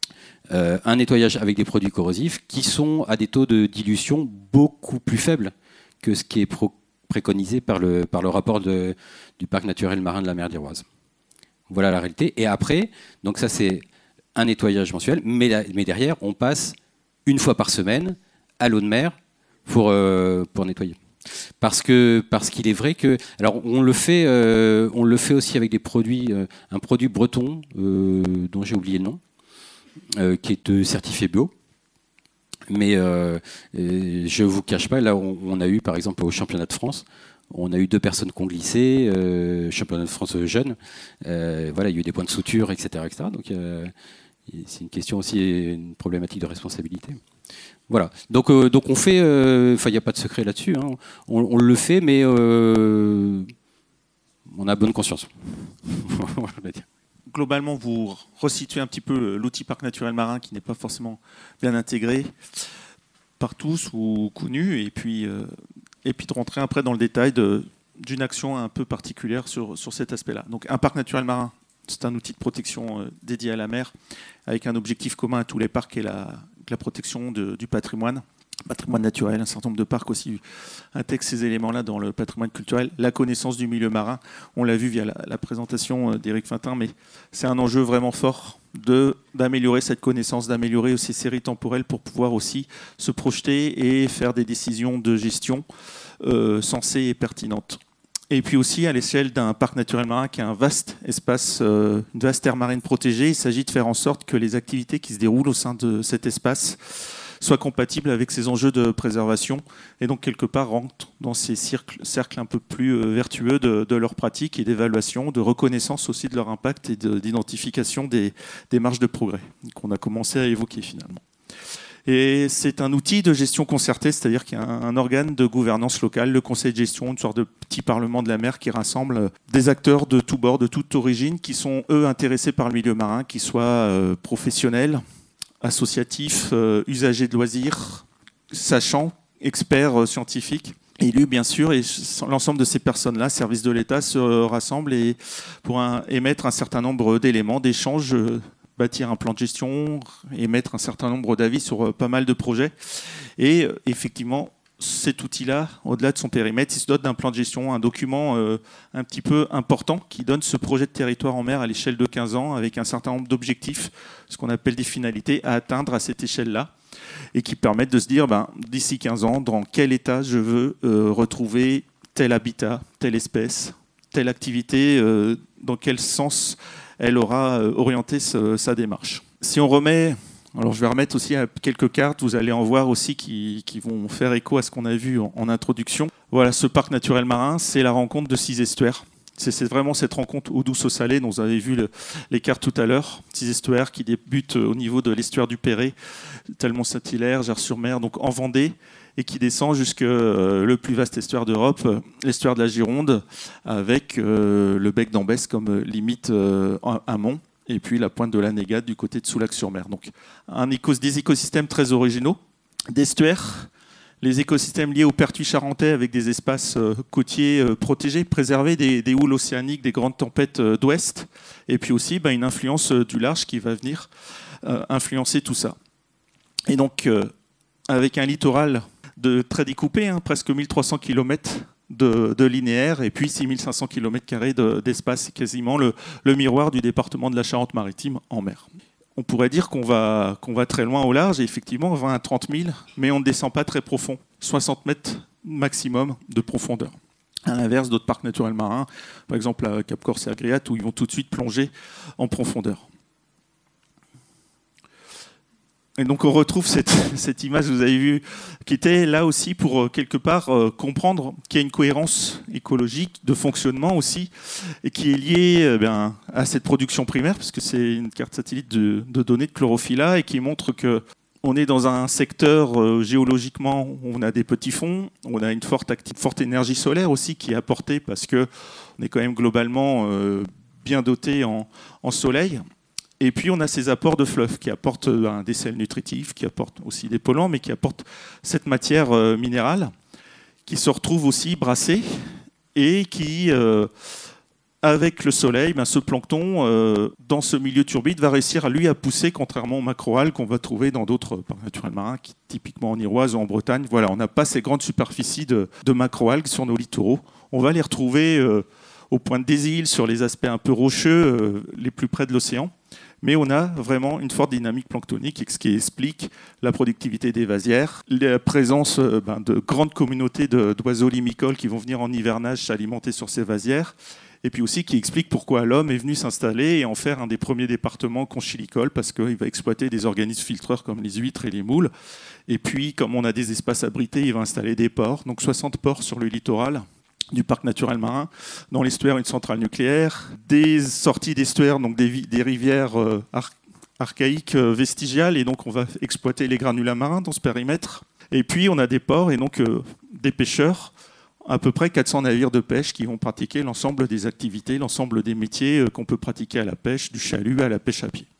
euh, un nettoyage avec des produits corrosifs qui sont à des taux de dilution beaucoup plus faibles que ce qui est pro- préconisé par le, par le rapport de, du parc naturel marin de la mer d'Iroise. Voilà la réalité. Et après, donc ça c'est un nettoyage mensuel, mais, la, mais derrière, on passe une fois par semaine à l'eau de mer pour, euh, pour nettoyer. Parce que parce qu'il est vrai que alors on le fait euh, on le fait aussi avec des produits euh, un produit breton euh, dont j'ai oublié le nom euh, qui est euh, certifié bio. Mais euh, je vous cache pas, là on, on a eu par exemple au championnat de France, on a eu deux personnes qui ont glissé, euh, championnat de France jeune, euh, voilà, il y a eu des points de suture, et cetera, et cetera. Donc euh, c'est une question aussi, une problématique de responsabilité. Voilà. Donc euh, donc on fait, enfin euh, il n'y a pas de secret là-dessus, hein. on, on le fait, mais euh, on a bonne conscience. Globalement, vous resituez un petit peu l'outil parc naturel marin qui n'est pas forcément bien intégré par tous ou connu, et puis, euh, et puis de rentrer après dans le détail de, d'une action un peu particulière sur, sur cet aspect-là. Donc un parc naturel marin, c'est un outil de protection euh, dédié à la mer, avec un objectif commun à tous les parcs qui est la, la protection de, du patrimoine. Patrimoine naturel, un certain nombre de parcs aussi intègrent ces éléments-là dans le patrimoine culturel. La connaissance du milieu marin, on l'a vu via la, la présentation d'Éric Fintin, mais c'est un enjeu vraiment fort de, d'améliorer cette connaissance, d'améliorer aussi ces séries temporelles pour pouvoir aussi se projeter et faire des décisions de gestion euh, sensées et pertinentes. Et puis aussi à l'échelle d'un parc naturel marin qui est un vaste espace, euh, une vaste aire marine protégée, il s'agit de faire en sorte que les activités qui se déroulent au sein de cet espace soient compatibles avec ces enjeux de préservation et donc quelque part rentrent dans ces cercles, cercles un peu plus vertueux de, de leur pratique et d'évaluation, de reconnaissance aussi de leur impact et de, d'identification des, des marges de progrès qu'on a commencé à évoquer finalement. Et c'est un outil de gestion concertée, c'est-à-dire qu'il y a un, un organe de gouvernance locale, le conseil de gestion, une sorte de petit parlement de la mer qui rassemble des acteurs de tous bords, de toute origine, qui sont eux intéressés par le milieu marin, qui soient euh, professionnels, associatifs, euh, usagers de loisirs, sachants, experts euh, scientifiques, élus bien sûr, et l'ensemble de ces personnes-là, services de l'État, se rassemblent et pour un, émettre un certain nombre d'éléments, d'échanges, euh, bâtir un plan de gestion, émettre un certain nombre d'avis sur euh, pas mal de projets. Et euh, effectivement, cet outil-là, au-delà de son périmètre, il se dote d'un plan de gestion, un document euh, un petit peu important qui donne ce projet de territoire en mer à l'échelle de quinze ans avec un certain nombre d'objectifs, ce qu'on appelle des finalités, à atteindre à cette échelle-là et qui permettent de se dire, ben, d'ici quinze ans, dans quel état je veux euh, retrouver tel habitat, telle espèce, telle activité, euh, dans quel sens elle aura euh, orienté ce, sa démarche. Si on remet... Alors je vais remettre aussi quelques cartes, vous allez en voir aussi qui, qui vont faire écho à ce qu'on a vu en, en introduction. Voilà, ce parc naturel marin, c'est la rencontre de six estuaires. C'est, c'est vraiment cette rencontre eau douce, eau salée dont vous avez vu le, les cartes tout à l'heure. Six estuaires qui débutent au niveau de l'estuaire du Perret, Talmont-Saint-Hilaire, Gers-sur-Mer, donc en Vendée, et qui descend jusque euh, le plus vaste estuaire d'Europe, l'estuaire de la Gironde, avec euh, le bec d'Ambès comme limite euh, amont. Et puis la pointe de la Négade du côté de Soulac-sur-Mer. Donc un écos, des écosystèmes très originaux, d'estuaires, les écosystèmes liés au pertuis charentais avec des espaces euh, côtiers euh, protégés, préservés des, des houles océaniques, des grandes tempêtes euh, d'ouest, et puis aussi bah, une influence euh, du large qui va venir euh, influencer tout ça. Et donc euh, avec un littoral de très découpé, hein, presque mille trois cents kilomètres De, de linéaire et puis six mille cinq cents kilomètres carrés de, d'espace, c'est quasiment le, le miroir du département de la Charente-Maritime en mer. On pourrait dire qu'on va, qu'on va très loin au large, et effectivement vingt à trente mille, mais on ne descend pas très profond, soixante mètres maximum de profondeur. À l'inverse d'autres parcs naturels marins, par exemple à Cap Corse et Agriat, où ils vont tout de suite plonger en profondeur. Et donc on retrouve cette, cette image que vous avez vue, qui était là aussi pour quelque part euh, comprendre qu'il y a une cohérence écologique, de fonctionnement aussi, et qui est liée eh bien, à cette production primaire, parce que c'est une carte satellite de, de données de chlorophylla, et qui montre qu'on est dans un secteur euh, géologiquement, on a des petits fonds, on a une forte, acti- forte énergie solaire aussi qui est apportée, parce qu'on est quand même globalement euh, bien doté en, en soleil. Et puis on a ces apports de fleuves qui apportent ben, des sels nutritifs, qui apportent aussi des polluants, mais qui apportent cette matière euh, minérale qui se retrouve aussi brassée et qui euh, avec le soleil, ben, ce plancton, euh, dans ce milieu turbide, va réussir à lui à pousser, contrairement aux macroalgues qu'on va trouver dans d'autres parcs naturels marins, qui, typiquement en Iroise ou en Bretagne. Voilà, on n'a pas ces grandes superficies de, de macroalgues sur nos littoraux. On va les retrouver euh, au point des îles, sur les aspects un peu rocheux, euh, les plus près de l'océan. Mais on a vraiment une forte dynamique planctonique, ce qui explique la productivité des vasières, la présence euh, ben, de grandes communautés de, d'oiseaux limicoles qui vont venir en hivernage s'alimenter sur ces vasières, et puis aussi qui explique pourquoi l'homme est venu s'installer et en faire un des premiers départements conchilicoles, parce qu'il va exploiter des organismes filtreurs comme les huîtres et les moules. Et puis, comme on a des espaces abrités, il va installer des ports, donc soixante ports sur le littoral du parc naturel marin. Dans l'estuaire, une centrale nucléaire, des sorties d'estuaires, donc des, des rivières euh, ar- archaïques euh, vestigiales, et donc on va exploiter les granulats marins dans ce périmètre. Et puis, on a des ports et donc euh, des pêcheurs, à peu près quatre cents navires de pêche qui vont pratiquer l'ensemble des activités, l'ensemble des métiers qu'on peut pratiquer à la pêche, du chalut à la pêche à pied.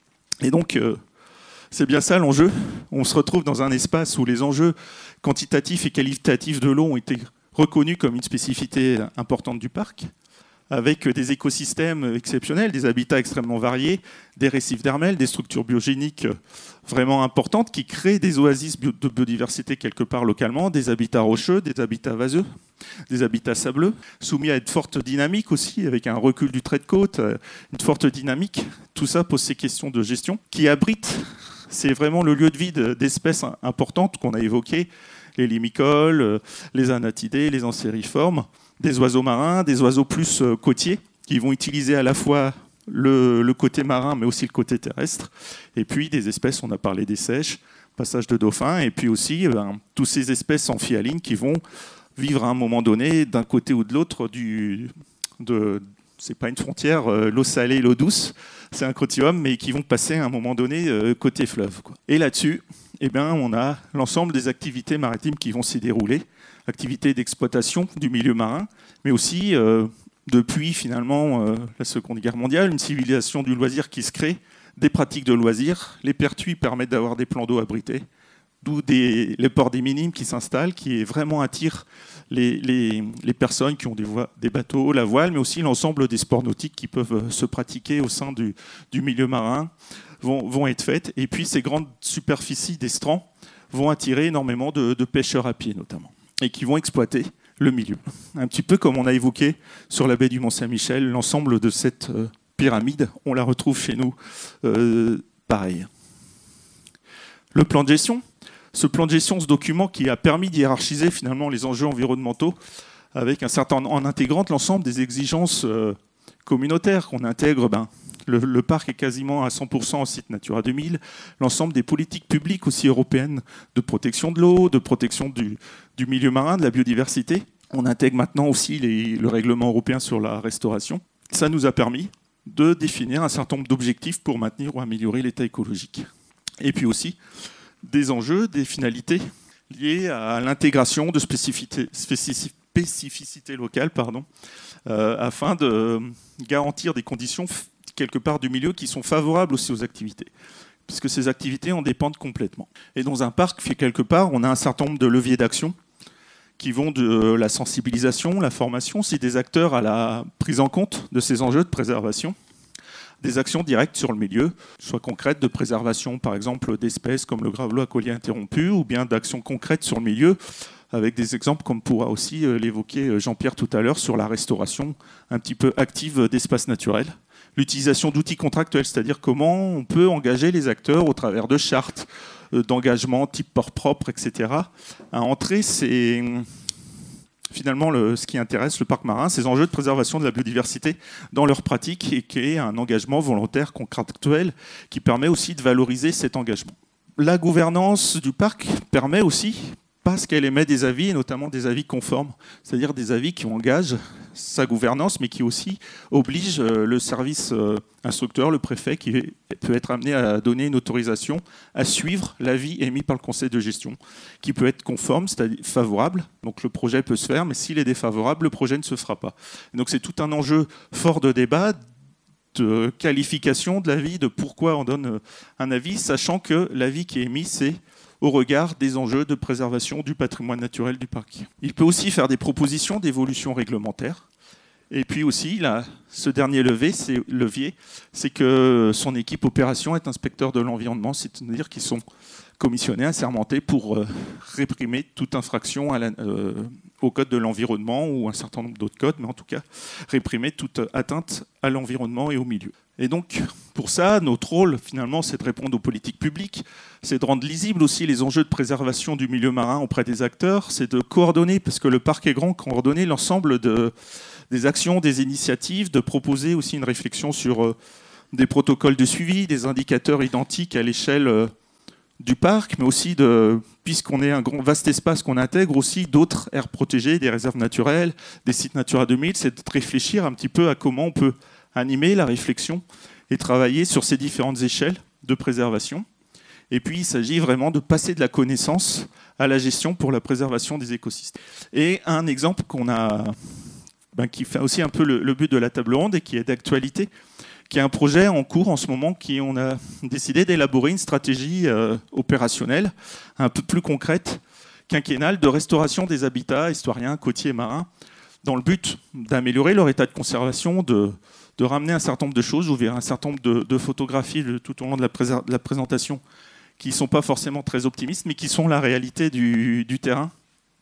Et donc, euh, c'est bien ça l'enjeu. On se retrouve dans un espace où les enjeux quantitatifs et qualitatifs de l'eau ont été reconnus comme une spécificité importante du parc, avec des écosystèmes exceptionnels, des habitats extrêmement variés, des récifs d'hermelles, des structures biogéniques vraiment importantes qui créent des oasis de biodiversité quelque part localement, des habitats rocheux, des habitats vaseux, des habitats sableux, soumis à une forte dynamique aussi, avec un recul du trait de côte, une forte dynamique. Tout ça pose ces questions de gestion qui abritent, c'est vraiment le lieu de vie d'espèces importantes qu'on a évoquées, les limicoles, les anatidés, les ancériformes, des oiseaux marins, des oiseaux plus côtiers, qui vont utiliser à la fois le, le côté marin, mais aussi le côté terrestre. Et puis des espèces, on a parlé des seiches, passage de dauphins, et puis aussi ben, toutes ces espèces amphihalines qui vont vivre à un moment donné, d'un côté ou de l'autre, du, de, c'est pas une frontière, euh, l'eau salée et l'eau douce, c'est un continuum, mais qui vont passer à un moment donné euh, côté fleuve, quoi. Et là-dessus, eh ben, on a l'ensemble des activités maritimes qui vont s'y dérouler, activités d'exploitation du milieu marin, mais aussi, euh, depuis finalement euh, la Seconde Guerre mondiale, une civilisation du loisir qui se crée, des pratiques de loisirs. Les pertuis permettent d'avoir des plans d'eau abrités, d'où des, les ports des minimes qui s'installent, qui vraiment attirent les, les, les personnes qui ont des, voies, des bateaux, la voile, mais aussi l'ensemble des sports nautiques qui peuvent se pratiquer au sein du, du milieu marin vont, vont être faites. Et puis ces grandes superficies d'estrans vont attirer énormément de, de pêcheurs à pied notamment, et qui vont exploiter le milieu. Un petit peu comme on a évoqué sur la baie du Mont-Saint-Michel, l'ensemble de cette euh, pyramide, on la retrouve chez nous euh, pareil. Le plan de gestion, ce plan de gestion, ce document qui a permis d'hiérarchiser finalement les enjeux environnementaux avec un certain, en intégrant l'ensemble des exigences euh, communautaires qu'on intègre. Ben, le, le parc est quasiment à cent pour cent en site Natura deux mille. L'ensemble des politiques publiques aussi européennes de protection de l'eau, de protection du, du milieu marin, de la biodiversité. On intègre maintenant aussi les, le règlement européen sur la restauration. Ça nous a permis de définir un certain nombre d'objectifs pour maintenir ou améliorer l'état écologique. Et puis aussi des enjeux, des finalités liées à l'intégration de spécificités, spécificités locales pardon, euh, afin de garantir des conditions quelque part du milieu qui sont favorables aussi aux activités, puisque ces activités en dépendent complètement. Et dans un parc, quelque part, on a un certain nombre de leviers d'action qui vont de la sensibilisation, la formation, aussi des acteurs à la prise en compte de ces enjeux de préservation, des actions directes sur le milieu, soit concrètes de préservation, par exemple, d'espèces comme le gravelot à collier interrompu, ou bien d'actions concrètes sur le milieu, avec des exemples comme pourra aussi l'évoquer Jean-Pierre tout à l'heure sur la restauration un petit peu active d'espaces naturels. L'utilisation d'outils contractuels, c'est-à-dire comment on peut engager les acteurs au travers de chartes, d'engagement type port propre, et cetera, à entrer ces... finalement le, ce qui intéresse le parc marin, ces enjeux de préservation de la biodiversité dans leur pratique et qui est un engagement volontaire contractuel qui permet aussi de valoriser cet engagement. La gouvernance du parc permet aussi, parce qu'elle émet des avis, et notamment des avis conformes, c'est-à-dire des avis qui engagent sa gouvernance, mais qui aussi obligent le service instructeur, le préfet, qui peut être amené à donner une autorisation à suivre l'avis émis par le conseil de gestion, qui peut être conforme, c'est-à-dire favorable, donc le projet peut se faire, mais s'il est défavorable, le projet ne se fera pas. Et donc c'est tout un enjeu fort de débat, de qualification de l'avis, de pourquoi on donne un avis, sachant que l'avis qui est émis, c'est au regard des enjeux de préservation du patrimoine naturel du parc. Il peut aussi faire des propositions d'évolution réglementaire Et puis aussi, là, ce dernier levier, c'est, levier, c'est que son équipe opération est inspecteur de l'environnement, c'est-à-dire qu'ils sont commissionnés, assermentés pour euh, réprimer toute infraction à la, euh, au code de l'environnement ou un certain nombre d'autres codes, mais en tout cas réprimer toute atteinte à l'environnement et au milieu. Et donc, pour ça, notre rôle, finalement, c'est de répondre aux politiques publiques, c'est de rendre lisibles aussi les enjeux de préservation du milieu marin auprès des acteurs, c'est de coordonner, parce que le parc est grand, coordonner l'ensemble de, des actions, des initiatives, de proposer aussi une réflexion sur euh, des protocoles de suivi, des indicateurs identiques à l'échelle euh, du parc, mais aussi, de, puisqu'on est un grand, vaste espace qu'on intègre, aussi d'autres aires protégées, des réserves naturelles, des sites Natura deux mille, c'est de réfléchir un petit peu à comment on peut animer la réflexion et travailler sur ces différentes échelles de préservation. Et puis, il s'agit vraiment de passer de la connaissance à la gestion pour la préservation des écosystèmes. Et un exemple qu'on a, ben, qui fait aussi un peu le, le but de la table ronde et qui est d'actualité, qui est un projet en cours en ce moment, qui on a décidé d'élaborer une stratégie euh, opérationnelle un peu plus concrète, quinquennale, de restauration des habitats historiens, côtiers et marins, dans le but d'améliorer leur état de conservation, de, de ramener un certain nombre de choses. Vous verrez un certain nombre de, de photographies tout au long de la, pré- de la présentation qui ne sont pas forcément très optimistes, mais qui sont la réalité du, du terrain.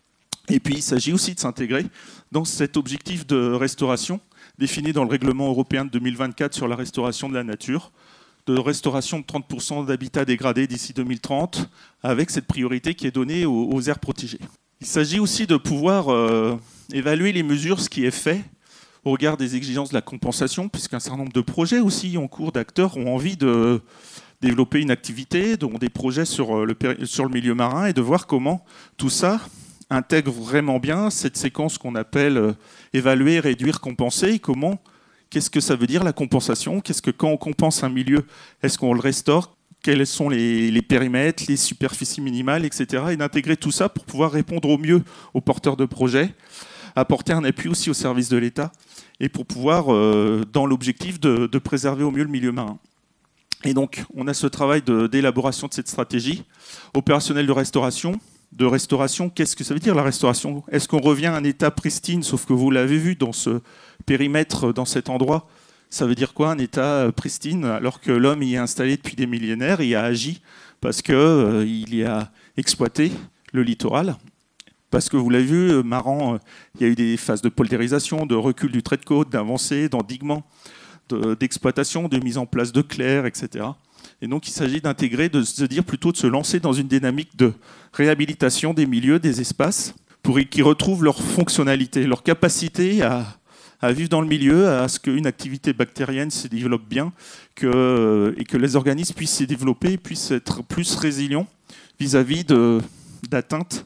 Et puis, il s'agit aussi de s'intégrer dans cet objectif de restauration défini dans le règlement européen de deux mille vingt-quatre sur la restauration de la nature, de restauration de trente pour cent d'habitats dégradés d'ici deux mille trente, avec cette priorité qui est donnée aux, aux aires protégées. Il s'agit aussi de pouvoir euh, évaluer les mesures, ce qui est fait, au regard des exigences de la compensation, puisqu'un certain nombre de projets aussi en cours d'acteurs ont envie de développer une activité, dont des projets sur le, sur le milieu marin, et de voir comment tout ça intègre vraiment bien cette séquence qu'on appelle euh, évaluer, réduire, compenser. Et comment, qu'est-ce que ça veut dire la compensation ? Qu'est-ce que quand on compense un milieu, est-ce qu'on le restaure ? Quels sont les, les périmètres, les superficies minimales, et cetera. Et d'intégrer tout ça pour pouvoir répondre au mieux aux porteurs de projets, apporter un appui aussi au service de l'État, et pour pouvoir, euh, dans l'objectif de, de préserver au mieux le milieu marin. Et donc, on a ce travail de, d'élaboration de cette stratégie opérationnelle de restauration. De restauration, qu'est-ce que ça veut dire la restauration ? Est-ce qu'on revient à un état pristine, sauf que vous l'avez vu dans ce périmètre, dans cet endroit ? Ça veut dire quoi un état pristine, alors que l'homme y est installé depuis des millénaires, il a agi parce qu'il euh, y a exploité le littoral. Parce que vous l'avez vu, Maran, euh, il y a eu des phases de poldérisation, de recul du trait de côte, d'avancée, d'endiguement, de, d'exploitation, de mise en place de clairs, et cetera. Et donc, il s'agit d'intégrer, de se dire plutôt de se lancer dans une dynamique de réhabilitation des milieux, des espaces, pour qu'ils retrouvent leur fonctionnalité, leur capacité à, à vivre dans le milieu, à ce qu'une activité bactérienne se développe bien, que, et que les organismes puissent se développer, puissent être plus résilients vis-à-vis de, d'atteintes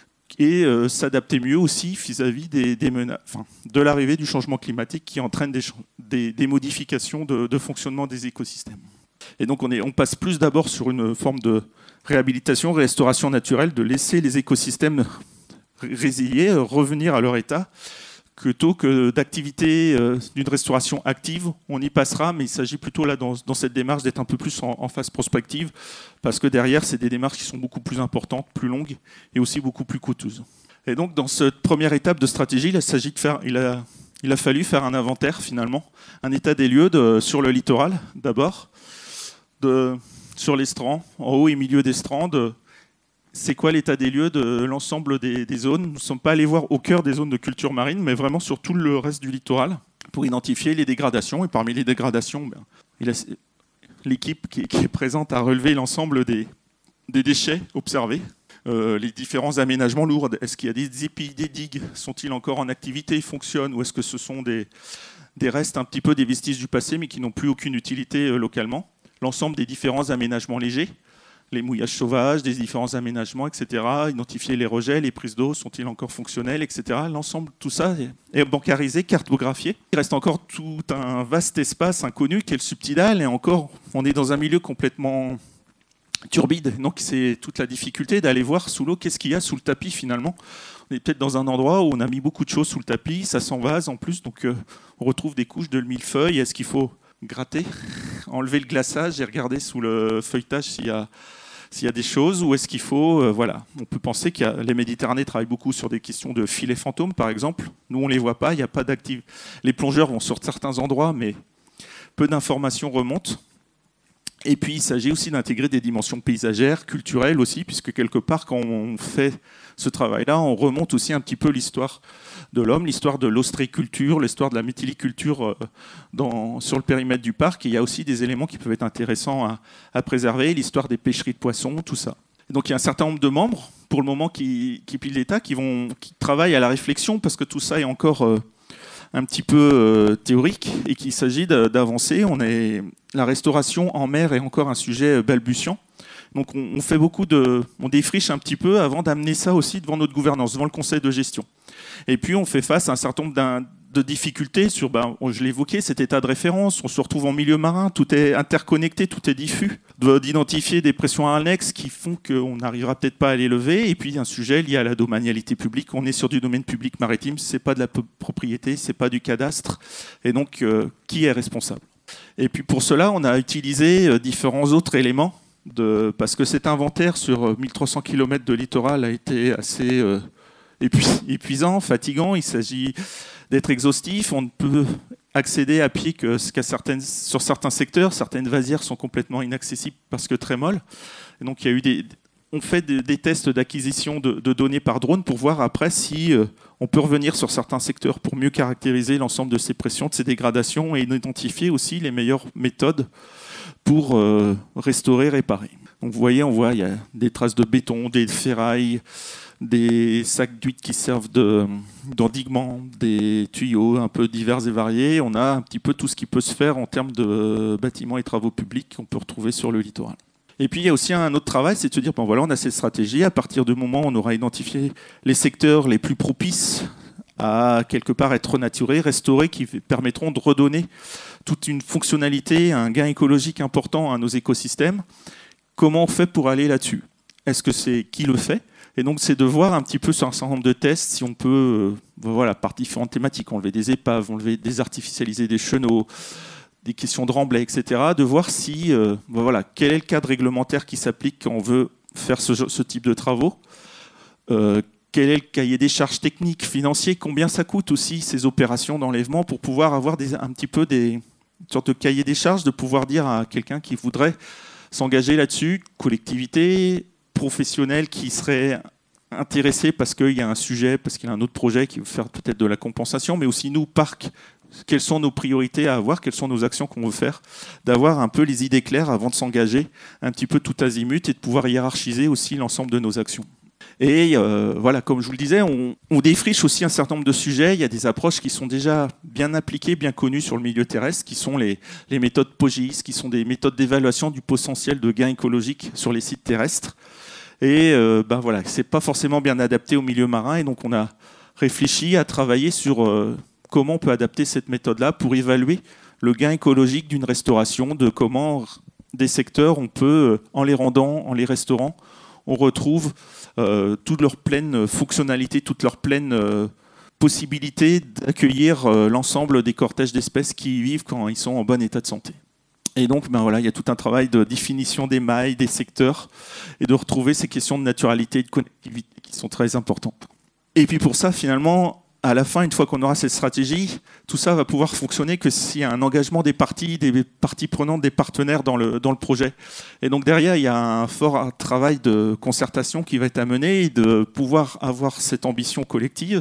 et euh, s'adapter mieux aussi vis-à-vis des, des menaces, enfin, de l'arrivée du changement climatique qui entraîne des, des, des modifications de, de fonctionnement des écosystèmes. Et donc on, est, on passe plus d'abord sur une forme de réhabilitation, restauration naturelle, de laisser les écosystèmes résilier, revenir à leur état, plutôt que d'activité euh, d'une restauration active. On y passera, mais il s'agit plutôt là dans, dans cette démarche d'être un peu plus en, en phase prospective, parce que derrière, c'est des démarches qui sont beaucoup plus importantes, plus longues et aussi beaucoup plus coûteuses. Et donc dans cette première étape de stratégie, il s'agit de faire, il a, il a fallu faire un inventaire finalement, un état des lieux de, sur le littoral d'abord, de, sur les strands, en haut et milieu des strands, de, c'est quoi l'état des lieux de l'ensemble des, des zones. Nous ne sommes pas allés voir au cœur des zones de culture marine, mais vraiment sur tout le reste du littoral, pour identifier les dégradations. Et parmi les dégradations, ben, il a, l'équipe qui, qui est présente a relevé l'ensemble des, des déchets observés, euh, les différents aménagements lourds. Est-ce qu'il y a des épis, des digues ? Sont-ils encore en activité, fonctionnent ? Ou est-ce que ce sont des, des restes un petit peu des vestiges du passé, mais qui n'ont plus aucune utilité euh, localement ? L'ensemble des différents aménagements légers, les mouillages sauvages, des différents aménagements, et cetera. Identifier les rejets, les prises d'eau, sont-ils encore fonctionnels, et cetera. L'ensemble, tout ça est bancarisé, cartographié. Il reste encore tout un vaste espace inconnu qui est le subtidal, et encore, on est dans un milieu complètement turbide. Donc c'est toute la difficulté d'aller voir sous l'eau qu'est-ce qu'il y a sous le tapis finalement. On est peut-être dans un endroit où on a mis beaucoup de choses sous le tapis, ça s'envase en plus, donc euh, on retrouve des couches de millefeuille. Est-ce qu'il faut gratter, enlever le glaçage et regarder sous le feuilletage s'il y a s'il y a des choses, ou est-ce qu'il faut... Euh, voilà. On peut penser que les Méditerranées travaillent beaucoup sur des questions de filets fantômes, par exemple. Nous, on ne les voit pas, il n'y a pas d'actif. Les plongeurs vont sur certains endroits, mais peu d'informations remontent. Et puis, il s'agit aussi d'intégrer des dimensions paysagères, culturelles aussi, puisque quelque part, quand on fait ce travail-là, on remonte aussi un petit peu l'histoire de l'homme, l'histoire de l'ostréiculture, l'histoire de la méthyliculture dans, sur le périmètre du parc. Et il y a aussi des éléments qui peuvent être intéressants à, à préserver, l'histoire des pêcheries de poissons, tout ça. Et donc, il y a un certain nombre de membres, pour le moment, qui, qui pilent l'État, qui, vont, qui travaillent à la réflexion, parce que tout ça est encore... Euh, un petit peu euh, théorique et qu'il s'agit d'avancer. On est... La restauration en mer est encore un sujet balbutiant. Donc on, on fait beaucoup de... On défriche un petit peu avant d'amener ça aussi devant notre gouvernance, devant le conseil de gestion. Et puis on fait face à un certain nombre de difficultés sur, ben, je l'ai évoqué, cet état de référence. On se retrouve en milieu marin, tout est interconnecté, tout est diffus. D'identifier des pressions annexes qui font qu'on n'arrivera peut-être pas à les lever. Et puis un sujet lié à la domanialité publique. On est sur du domaine public maritime, c'est pas de la propriété, c'est pas du cadastre. Et donc, euh, qui est responsable ? Et puis pour cela, on a utilisé différents autres éléments, de, parce que cet inventaire sur mille trois cents kilomètres de littoral a été assez euh, épuisant, fatigant. Il s'agit d'être exhaustif. On ne peut accéder à pied que qu'à certaines, sur certains secteurs. Certaines vasières sont complètement inaccessibles parce que très molles. Et donc il y a eu des, on fait des, des tests d'acquisition de, de données par drone pour voir après si euh, on peut revenir sur certains secteurs pour mieux caractériser l'ensemble de ces pressions, de ces dégradations et identifier aussi les meilleures méthodes pour euh, restaurer, réparer. Donc vous voyez, on voit il y a des traces de béton, des ferrailles, des sacs d'huile qui servent de, d'endiguement, des tuyaux un peu divers et variés. On a un petit peu tout ce qui peut se faire en termes de bâtiments et travaux publics qu'on peut retrouver sur le littoral. Et puis il y a aussi un autre travail, c'est de se dire, bon voilà, on a cette stratégie, à partir du moment où on aura identifié les secteurs les plus propices à quelque part être renaturés, restaurés, qui permettront de redonner toute une fonctionnalité, un gain écologique important à nos écosystèmes. Comment on fait pour aller là-dessus ? Est-ce que c'est qui le fait ? Et donc, c'est de voir un petit peu sur un certain nombre de tests si on peut, euh, voilà, par différentes thématiques, enlever des épaves, enlever, désartificialiser des chenaux, des questions de remblai, et cetera, de voir si, euh, voilà, quel est le cadre réglementaire qui s'applique quand on veut faire ce, ce type de travaux, euh, quel est le cahier des charges techniques, financiers, combien ça coûte aussi ces opérations d'enlèvement pour pouvoir avoir des, un petit peu des, une sorte de cahier des charges, de pouvoir dire à quelqu'un qui voudrait s'engager là-dessus, collectivité, professionnel qui serait intéressé parce qu'il y a un sujet, parce qu'il y a un autre projet qui veut faire peut-être de la compensation, mais aussi nous, parc, quelles sont nos priorités à avoir, quelles sont nos actions qu'on veut faire, d'avoir un peu les idées claires avant de s'engager un petit peu tout azimut et de pouvoir hiérarchiser aussi l'ensemble de nos actions. Et euh, voilà, comme je vous le disais, on, on défriche aussi un certain nombre de sujets. Il y a des approches qui sont déjà bien appliquées, bien connues sur le milieu terrestre, qui sont les, les méthodes POGIS, qui sont des méthodes d'évaluation du potentiel de gain écologique sur les sites terrestres. Et euh, ben voilà, c'est pas forcément bien adapté au milieu marin, et donc on a réfléchi à travailler sur euh, comment on peut adapter cette méthode-là pour évaluer le gain écologique d'une restauration, de comment des secteurs on peut, en les rendant, en les restaurant, on retrouve euh, toute leur pleine fonctionnalité, toute leur pleine euh, possibilité d'accueillir euh, l'ensemble des cortèges d'espèces qui y vivent quand ils sont en bon état de santé. Et donc, ben voilà, il y a tout un travail de définition des mailles, des secteurs, et de retrouver ces questions de naturalité et de connectivité qui sont très importantes. Et puis pour ça, finalement, à la fin, une fois qu'on aura cette stratégie, tout ça va pouvoir fonctionner que s'il y a un engagement des parties, des parties prenantes, des partenaires dans le, dans le projet. Et donc derrière, il y a un fort travail de concertation qui va être amené et de pouvoir avoir cette ambition collective.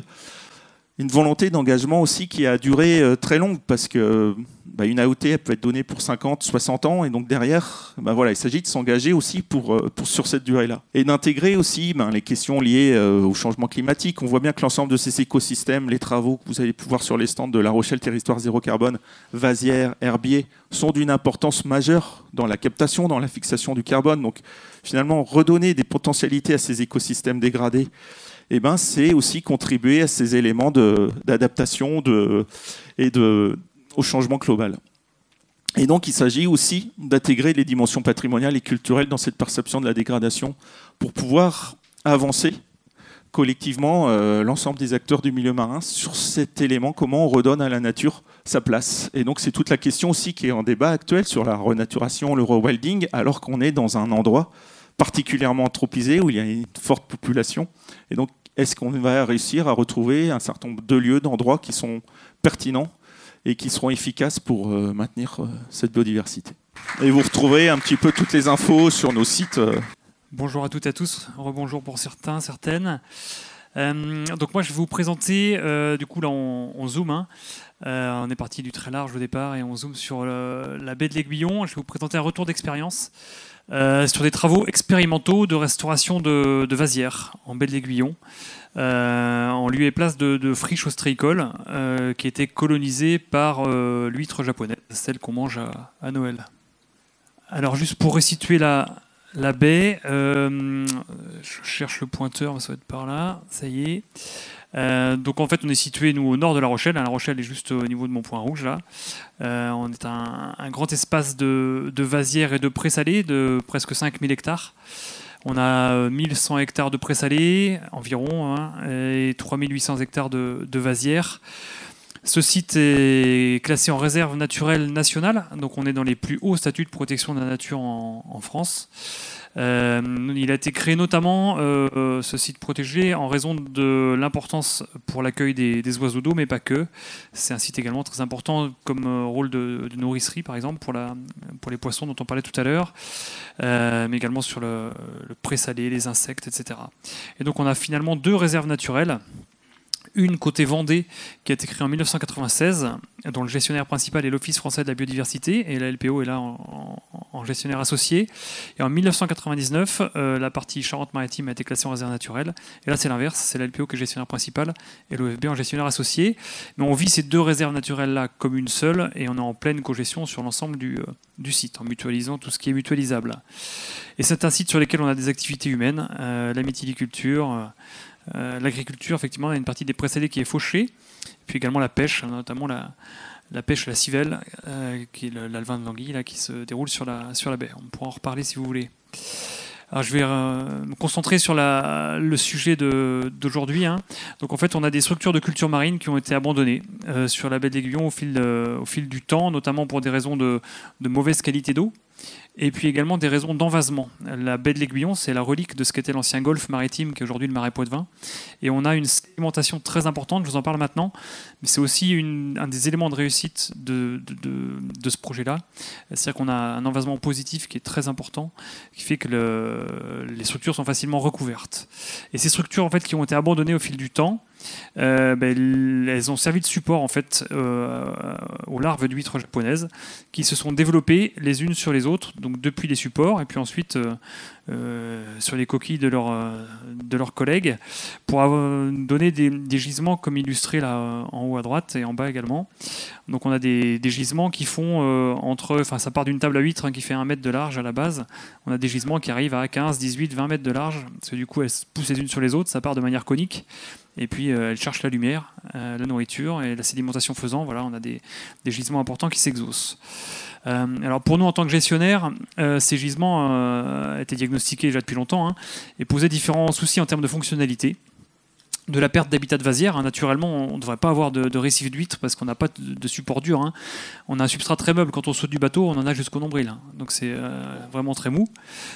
Une volonté d'engagement aussi qui a duré très longue, parce que bah, une A O T elle peut être donnée pour cinquante, soixante ans, et donc derrière, bah, voilà, il s'agit de s'engager aussi pour, pour, sur cette durée-là. Et d'intégrer aussi bah, les questions liées euh, au changement climatique. On voit bien que l'ensemble de ces écosystèmes, les travaux que vous allez pouvoir sur les stands de La Rochelle Territoire Zéro Carbone, vasières, herbiers, sont d'une importance majeure dans la captation, dans la fixation du carbone. Donc finalement, redonner des potentialités à ces écosystèmes dégradés, eh ben, c'est aussi contribuer à ces éléments de, d'adaptation de, et de, au changement global. Et donc, il s'agit aussi d'intégrer les dimensions patrimoniales et culturelles dans cette perception de la dégradation pour pouvoir avancer collectivement euh, l'ensemble des acteurs du milieu marin sur cet élément, comment on redonne à la nature sa place. Et donc, c'est toute la question aussi qui est en débat actuel sur la renaturation, le rewilding, alors qu'on est dans un endroit particulièrement anthropisées, où il y a une forte population. Et donc, est-ce qu'on va réussir à retrouver un certain nombre de lieux, d'endroits qui sont pertinents et qui seront efficaces pour euh, maintenir euh, cette biodiversité? Et vous retrouverez un petit peu toutes les infos sur nos sites. Euh. Bonjour à toutes et à tous, rebonjour pour certains, certaines. Euh, donc moi je vais vous présenter, euh, du coup là on, on zoome, hein. euh, on est parti du très large au départ et on zoome sur le, la baie de l'Aiguillon. Je vais vous présenter un retour d'expérience euh, sur des travaux expérimentaux de restauration de, de vasières en baie de l'Aiguillon, euh, en lieu et place de, de friches ostréicoles euh, qui étaient colonisées par euh, l'huître japonaise, celle qu'on mange à, à Noël. Alors juste pour resituer la... La baie, euh, je cherche le pointeur, ça va être par là, ça y est. Euh, donc en fait, on est situé nous au nord de La Rochelle. La Rochelle est juste au niveau de mon point rouge là. Euh, on est un, un grand espace de, de vasières et de prés salés de presque cinq mille hectares. On a mille cent hectares de prés salés environ, hein, et trois mille huit cents hectares de, de vasières. Ce site est classé en réserve naturelle nationale, donc on est dans les plus hauts statuts de protection de la nature en, en France. Euh, il a été créé notamment, euh, ce site protégé, en raison de l'importance pour l'accueil des, des oiseaux d'eau, mais pas que. C'est un site également très important comme euh, rôle de, de nourricerie, par exemple, pour, la, pour les poissons dont on parlait tout à l'heure, euh, mais également sur le, le pré salé, les insectes, et cetera. Et donc on a finalement deux réserves naturelles. Une côté Vendée qui a été créée en mille neuf cent quatre-vingt-seize, dont le gestionnaire principal est l'Office français de la biodiversité, et la L P O est là en, en, en gestionnaire associé. Et en mille neuf cent quatre-vingt-dix-neuf, euh, la partie Charente-Maritime a été classée en réserve naturelle. Et là c'est l'inverse, c'est la L P O qui est gestionnaire principal et l'O F B en gestionnaire associé. Mais on vit ces deux réserves naturelles-là comme une seule, et on est en pleine cogestion sur l'ensemble du, euh, du site, en mutualisant tout ce qui est mutualisable. Et c'est un site sur lequel on a des activités humaines, euh, la mytiliculture, euh, Euh, l'agriculture, effectivement, il y a une partie des pré-salés qui est fauchée, puis également la pêche, notamment la, la pêche à la civelle, euh, qui est l'alevin de l'anguille, là, qui se déroule sur la, sur la baie. On pourra en reparler si vous voulez. Alors, je vais euh, me concentrer sur la, le sujet d'aujourd'hui. Hein. Donc, en fait, on a des structures de culture marine qui ont été abandonnées euh, sur la baie de l'Aiguillon au fil, de, au fil du temps, notamment pour des raisons de, de mauvaise qualité d'eau. Et puis également des raisons d'envasement. La baie de l'Aiguillon, c'est la relique de ce qu'était l'ancien golfe maritime, qui est aujourd'hui le marais Poitevin. Et on a une sédimentation très importante, je vous en parle maintenant, mais c'est aussi une, un des éléments de réussite de, de, de, de ce projet-là. C'est-à-dire qu'on a un envasement positif qui est très important, qui fait que le, les structures sont facilement recouvertes. Et ces structures en fait, qui ont été abandonnées au fil du temps, Euh, ben, elles ont servi de support en fait euh, aux larves d'huîtres japonaises qui se sont développées les unes sur les autres, donc depuis les supports et puis ensuite euh, euh, sur les coquilles de, leur, euh, de leurs collègues pour avoir, donner des, des gisements comme illustré là en haut à droite et en bas également. Donc on a des, des gisements qui font euh, entre, enfin ça part d'une table à huîtres hein, qui fait un mètre de large à la base. On a des gisements qui arrivent à quinze, dix-huit, vingt mètres de large parce que du coup elles se poussent les unes sur les autres, ça part de manière conique. Et puis euh, elle cherche la lumière, euh, la nourriture et la sédimentation faisant, voilà, on a des, des gisements importants qui s'exaucent. Euh, alors pour nous en tant que gestionnaire, euh, ces gisements euh, étaient diagnostiqués déjà depuis longtemps hein, et posaient différents soucis en termes de fonctionnalité. De la perte d'habitat de vasière, hein. Naturellement on ne devrait pas avoir de, de récif d'huîtres parce qu'on n'a pas de, de support dur. Hein. On a un substrat très meuble, quand on saute du bateau on en a jusqu'au nombril, hein. Donc c'est euh, vraiment très mou.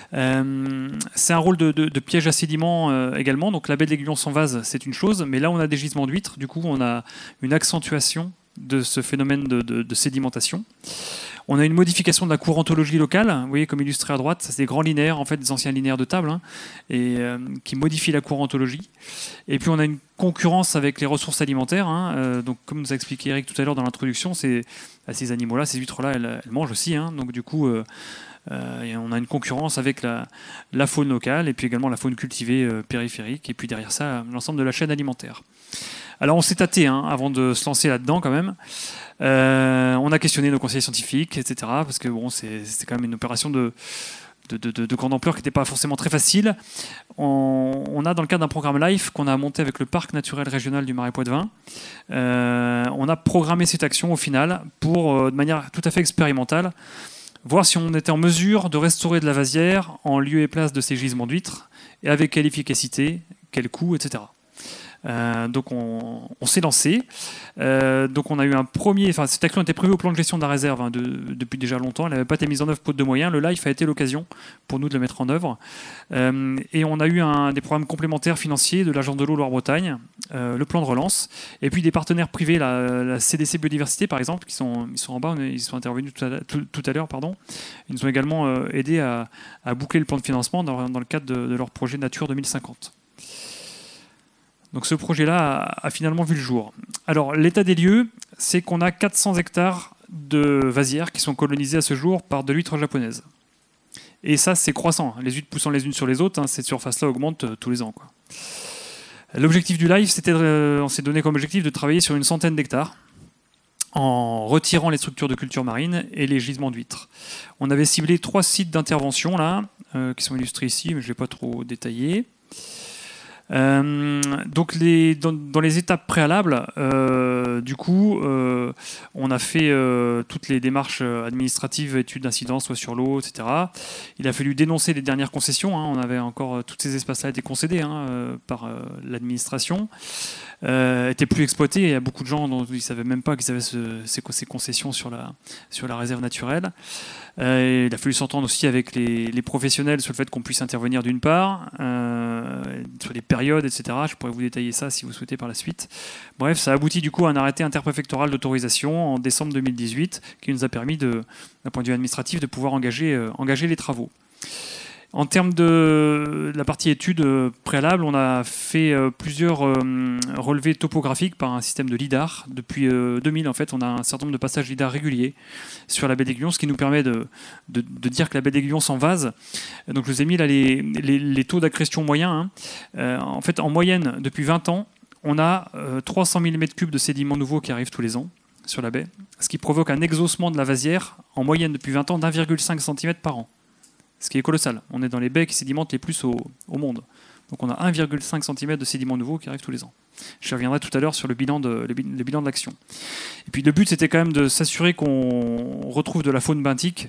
Euh, c'est un rôle de, de, de piège à sédiments euh, également, donc la baie de l'Aiguillon sans vase c'est une chose, mais là on a des gisements d'huîtres, du coup on a une accentuation de ce phénomène de, de, de sédimentation. On a une modification de la courantologie locale, vous voyez comme illustré à droite, c'est des grands linéaires, en fait des anciens linéaires de table, hein, et, euh, qui modifient la courantologie. Et puis on a une concurrence avec les ressources alimentaires, hein, euh, donc comme nous a expliqué Eric tout à l'heure dans l'introduction, c'est, ces animaux-là, ces huîtres-là, elles, elles mangent aussi, hein, donc du coup euh, euh, et on a une concurrence avec la, la faune locale et puis également la faune cultivée euh, périphérique, et puis derrière ça, l'ensemble de la chaîne alimentaire. Alors on s'est tâté hein, avant de se lancer là-dedans quand même. Euh, on a questionné nos conseillers scientifiques, et cetera. Parce que bon, c'est, c'était quand même une opération de, de, de, de grande ampleur qui n'était pas forcément très facile. On, on a dans le cadre d'un programme LIFE qu'on a monté avec le Parc naturel régional du Marais Poitevin, euh, on a programmé cette action au final pour, euh, de manière tout à fait expérimentale, voir si on était en mesure de restaurer de la vasière en lieu et place de ces gisements d'huîtres, et avec quelle efficacité, quel coût, et cetera. Euh, donc on, on s'est lancé. Euh, donc on a eu un premier. Enfin, cette action était prévue au plan de gestion de la réserve hein, de, depuis déjà longtemps. Elle n'avait pas été mise en œuvre faute de moyens. Le live a été l'occasion pour nous de le mettre en œuvre. Euh, et on a eu un, des programmes complémentaires financiers de l'Agence de l'eau Loire-Bretagne, euh, le plan de relance, et puis des partenaires privés, la, la C D C Biodiversité par exemple, qui sont, ils sont en bas, ils sont intervenus tout à, tout, tout à l'heure, pardon. Ils nous ont également euh, aidé à, à boucler le plan de financement dans, dans le cadre de, de leur projet Nature deux mille cinquante. Donc ce projet-là a, a finalement vu le jour. Alors l'état des lieux, c'est qu'on a quatre cents hectares de vasières qui sont colonisées à ce jour par de l'huître japonaise. Et ça, c'est croissant. Les huîtres poussant les unes sur les autres, hein, cette surface-là augmente euh, tous les ans, quoi. L'objectif du live, c'était, de, on s'est donné comme objectif de travailler sur une centaine d'hectares en retirant les structures de culture marine et les gisements d'huîtres. On avait ciblé trois sites d'intervention là, euh, qui sont illustrés ici, mais je ne vais pas trop détailler. Euh, donc les, dans, dans les étapes préalables, euh, du coup, euh, on a fait euh, toutes les démarches administratives, études d'incidence, soit sur l'eau, et cetera. Il a fallu dénoncer les dernières concessions. Hein. On avait encore tous ces espaces-là été concédés hein, euh, par euh, l'administration. Euh, étaient plus exploités. Il y a beaucoup de gens dont ils ne savaient même pas qu'ils avaient ce, ces, ces concessions sur la, sur la réserve naturelle. Euh, il a fallu s'entendre aussi avec les, les professionnels sur le fait qu'on puisse intervenir d'une part, euh, sur les périodes, et cetera. Je pourrais vous détailler ça si vous souhaitez par la suite. Bref, ça aboutit du coup à un arrêté interpréfectoral d'autorisation en décembre deux mille dix-huit qui nous a permis, de, d'un point de vue administratif, de pouvoir engager, euh, engager les travaux. En termes de la partie études préalable, on a fait plusieurs relevés topographiques par un système de lidar. Depuis deux mille, en fait, on a un certain nombre de passages lidar réguliers sur la baie d'Aiguillon, ce qui nous permet de, de, de dire que la baie d'Aiguillon s'envase. Donc, je vous ai mis là les, les, les taux d'accrétion moyens. Hein. Euh, en fait, en moyenne, depuis vingt ans, on a trois cents millimètres cubes de sédiments nouveaux qui arrivent tous les ans sur la baie, ce qui provoque un exhaussement de la vasière, en moyenne depuis vingt ans, d'un virgule cinq centimètre par an. Ce qui est colossal. On est dans les baies qui sédimentent les plus au, au monde. Donc on a un virgule cinq centimètre de sédiments nouveaux qui arrivent tous les ans. Je reviendrai tout à l'heure sur le bilan de, le bilan de l'action. Et puis le but, c'était quand même de s'assurer qu'on retrouve de la faune benthique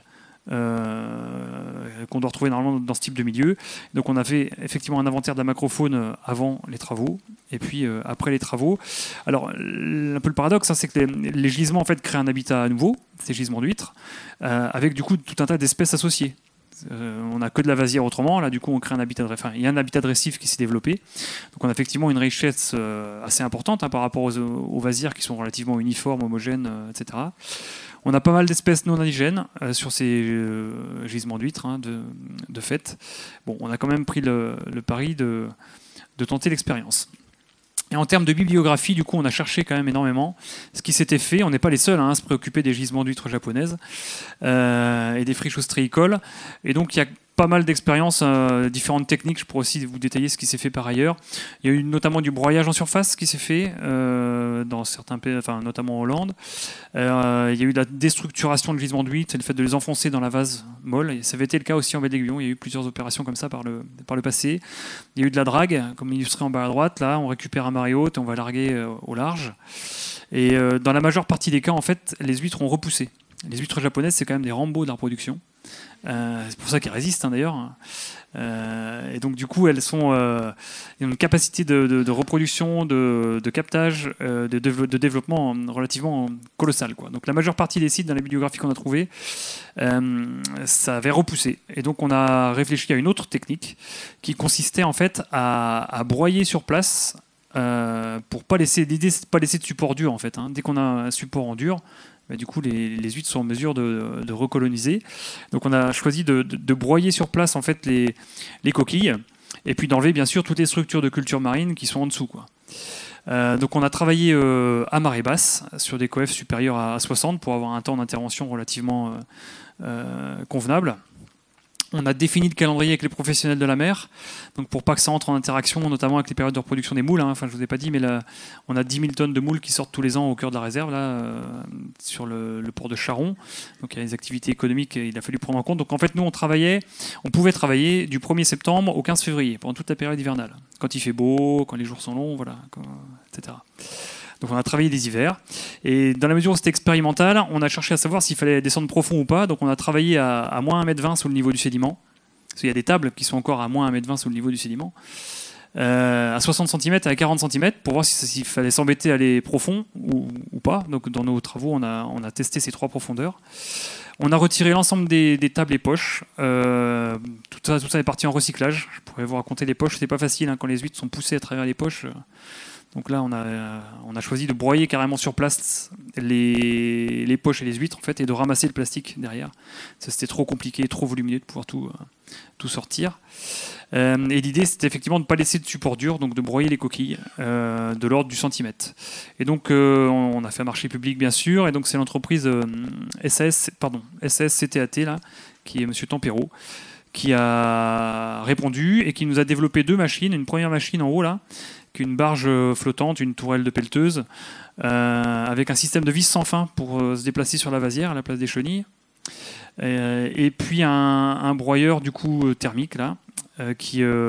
euh, qu'on doit retrouver normalement dans ce type de milieu. Donc on a fait effectivement un inventaire de la macrofaune avant les travaux et puis euh, après les travaux. Alors un peu le paradoxe, hein, c'est que les, les gisements en fait créent un habitat nouveau, ces gisements d'huîtres, euh, avec du coup tout un tas d'espèces associées. Euh, on n'a que de la vasière autrement, là du coup on crée un habitat de, enfin, il y a un habitat de récif qui s'est développé, donc on a effectivement une richesse euh, assez importante hein, par rapport aux, aux vasières qui sont relativement uniformes, homogènes, euh, et cetera. On a pas mal d'espèces non indigènes euh, sur ces euh, gisements d'huîtres hein, de, de fait. Bon, on a quand même pris le, le pari de, de tenter l'expérience. Et en termes de bibliographie, du coup, on a cherché quand même énormément ce qui s'était fait. On n'est pas les seuls hein, à se préoccuper des gisements d'huîtres japonaises euh, et des friches ostréicoles. Et donc, il y a pas mal d'expériences, euh, différentes techniques. Je pourrais aussi vous détailler ce qui s'est fait par ailleurs. Il y a eu notamment du broyage en surface qui s'est fait euh, dans certains pays, enfin notamment en Hollande. Euh, il y a eu de la déstructuration de gisements d'huîtres, c'est le fait de les enfoncer dans la vase molle. Et ça avait été le cas aussi en baie d'Aiguillon. Il y a eu plusieurs opérations comme ça par le, par le passé. Il y a eu de la drague, comme illustré en bas à droite. Là, on récupère un marée haute et on va larguer euh, au large. Et euh, dans la majeure partie des cas, en fait, les huîtres ont repoussé. Les huîtres japonaises, c'est quand même des Rambo de la reproduction. Euh, c'est pour ça qu'elles résistent hein, d'ailleurs. Euh, et donc du coup, elles sont, euh, ont une capacité de, de, de reproduction, de, de captage, euh, de, de, de développement relativement colossale, quoi. Donc la majeure partie des sites dans la bibliographie qu'on a trouvée, euh, ça avait repoussé. Et donc on a réfléchi à une autre technique qui consistait en fait à, à broyer sur place. Euh, pour pas laisser, l'idée c'est de pas laisser de support dur en fait. Hein. Dès qu'on a un support en dur, bah, du coup les, les huîtres sont en mesure de, de recoloniser. Donc on a choisi de, de, de broyer sur place en fait les, les coquilles et puis d'enlever bien sûr toutes les structures de culture marine qui sont en dessous, quoi. Euh, donc on a travaillé euh, à marée basse sur des coefs supérieurs à soixante pour avoir un temps d'intervention relativement euh, euh, convenable. On a défini le calendrier avec les professionnels de la mer, donc pour pas que ça entre en interaction, notamment avec les périodes de reproduction des moules. Hein. Enfin, je vous ai pas dit, mais là, on a dix mille tonnes de moules qui sortent tous les ans au cœur de la réserve, là, euh, sur le, le port de Charon. Donc il y a des activités économiques, il a fallu prendre en compte. Donc en fait, nous, on travaillait, on pouvait travailler du premier septembre au quinze février, pendant toute la période hivernale. Quand il fait beau, quand les jours sont longs, voilà, quand, et cetera. Donc on a travaillé les hivers. Et dans la mesure où c'était expérimental, on a cherché à savoir s'il fallait descendre profond ou pas. Donc on a travaillé à, à moins un mètre vingt sous le niveau du sédiment. Parce qu'il y a des tables qui sont encore à moins un mètre vingt sous le niveau du sédiment. euh, à soixante centimètres et à quarante centimètres pour voir s'il si, fallait s'embêter à aller profond ou, ou pas. Donc dans nos travaux, on a, on a testé ces trois profondeurs. On a retiré l'ensemble des, des tables et poches. Euh, tout, ça, tout ça est parti en recyclage. Je pourrais vous raconter les poches, c'est pas facile hein, quand les huîtres sont poussées à travers les poches. Donc là, on a, on a choisi de broyer carrément sur place les, les poches et les huîtres en fait, et de ramasser le plastique derrière. Ça, c'était trop compliqué, trop volumineux de pouvoir tout, tout sortir. Euh, et l'idée, c'était effectivement de ne pas laisser de support dur, donc de broyer les coquilles euh, de l'ordre du centimètre. Et donc, euh, on a fait un marché public, bien sûr, et donc c'est l'entreprise euh, S A S, pardon, S A S C T A T, là, qui est M. Tempero, qui a répondu et qui nous a développé deux machines. Une première machine en haut, là, qu'une barge flottante, une tourelle de pelleteuse, euh, avec un système de vis sans fin pour euh, se déplacer sur la vasière à la place des chenilles. Euh, et puis un, un broyeur du coup thermique là, euh, qui, euh,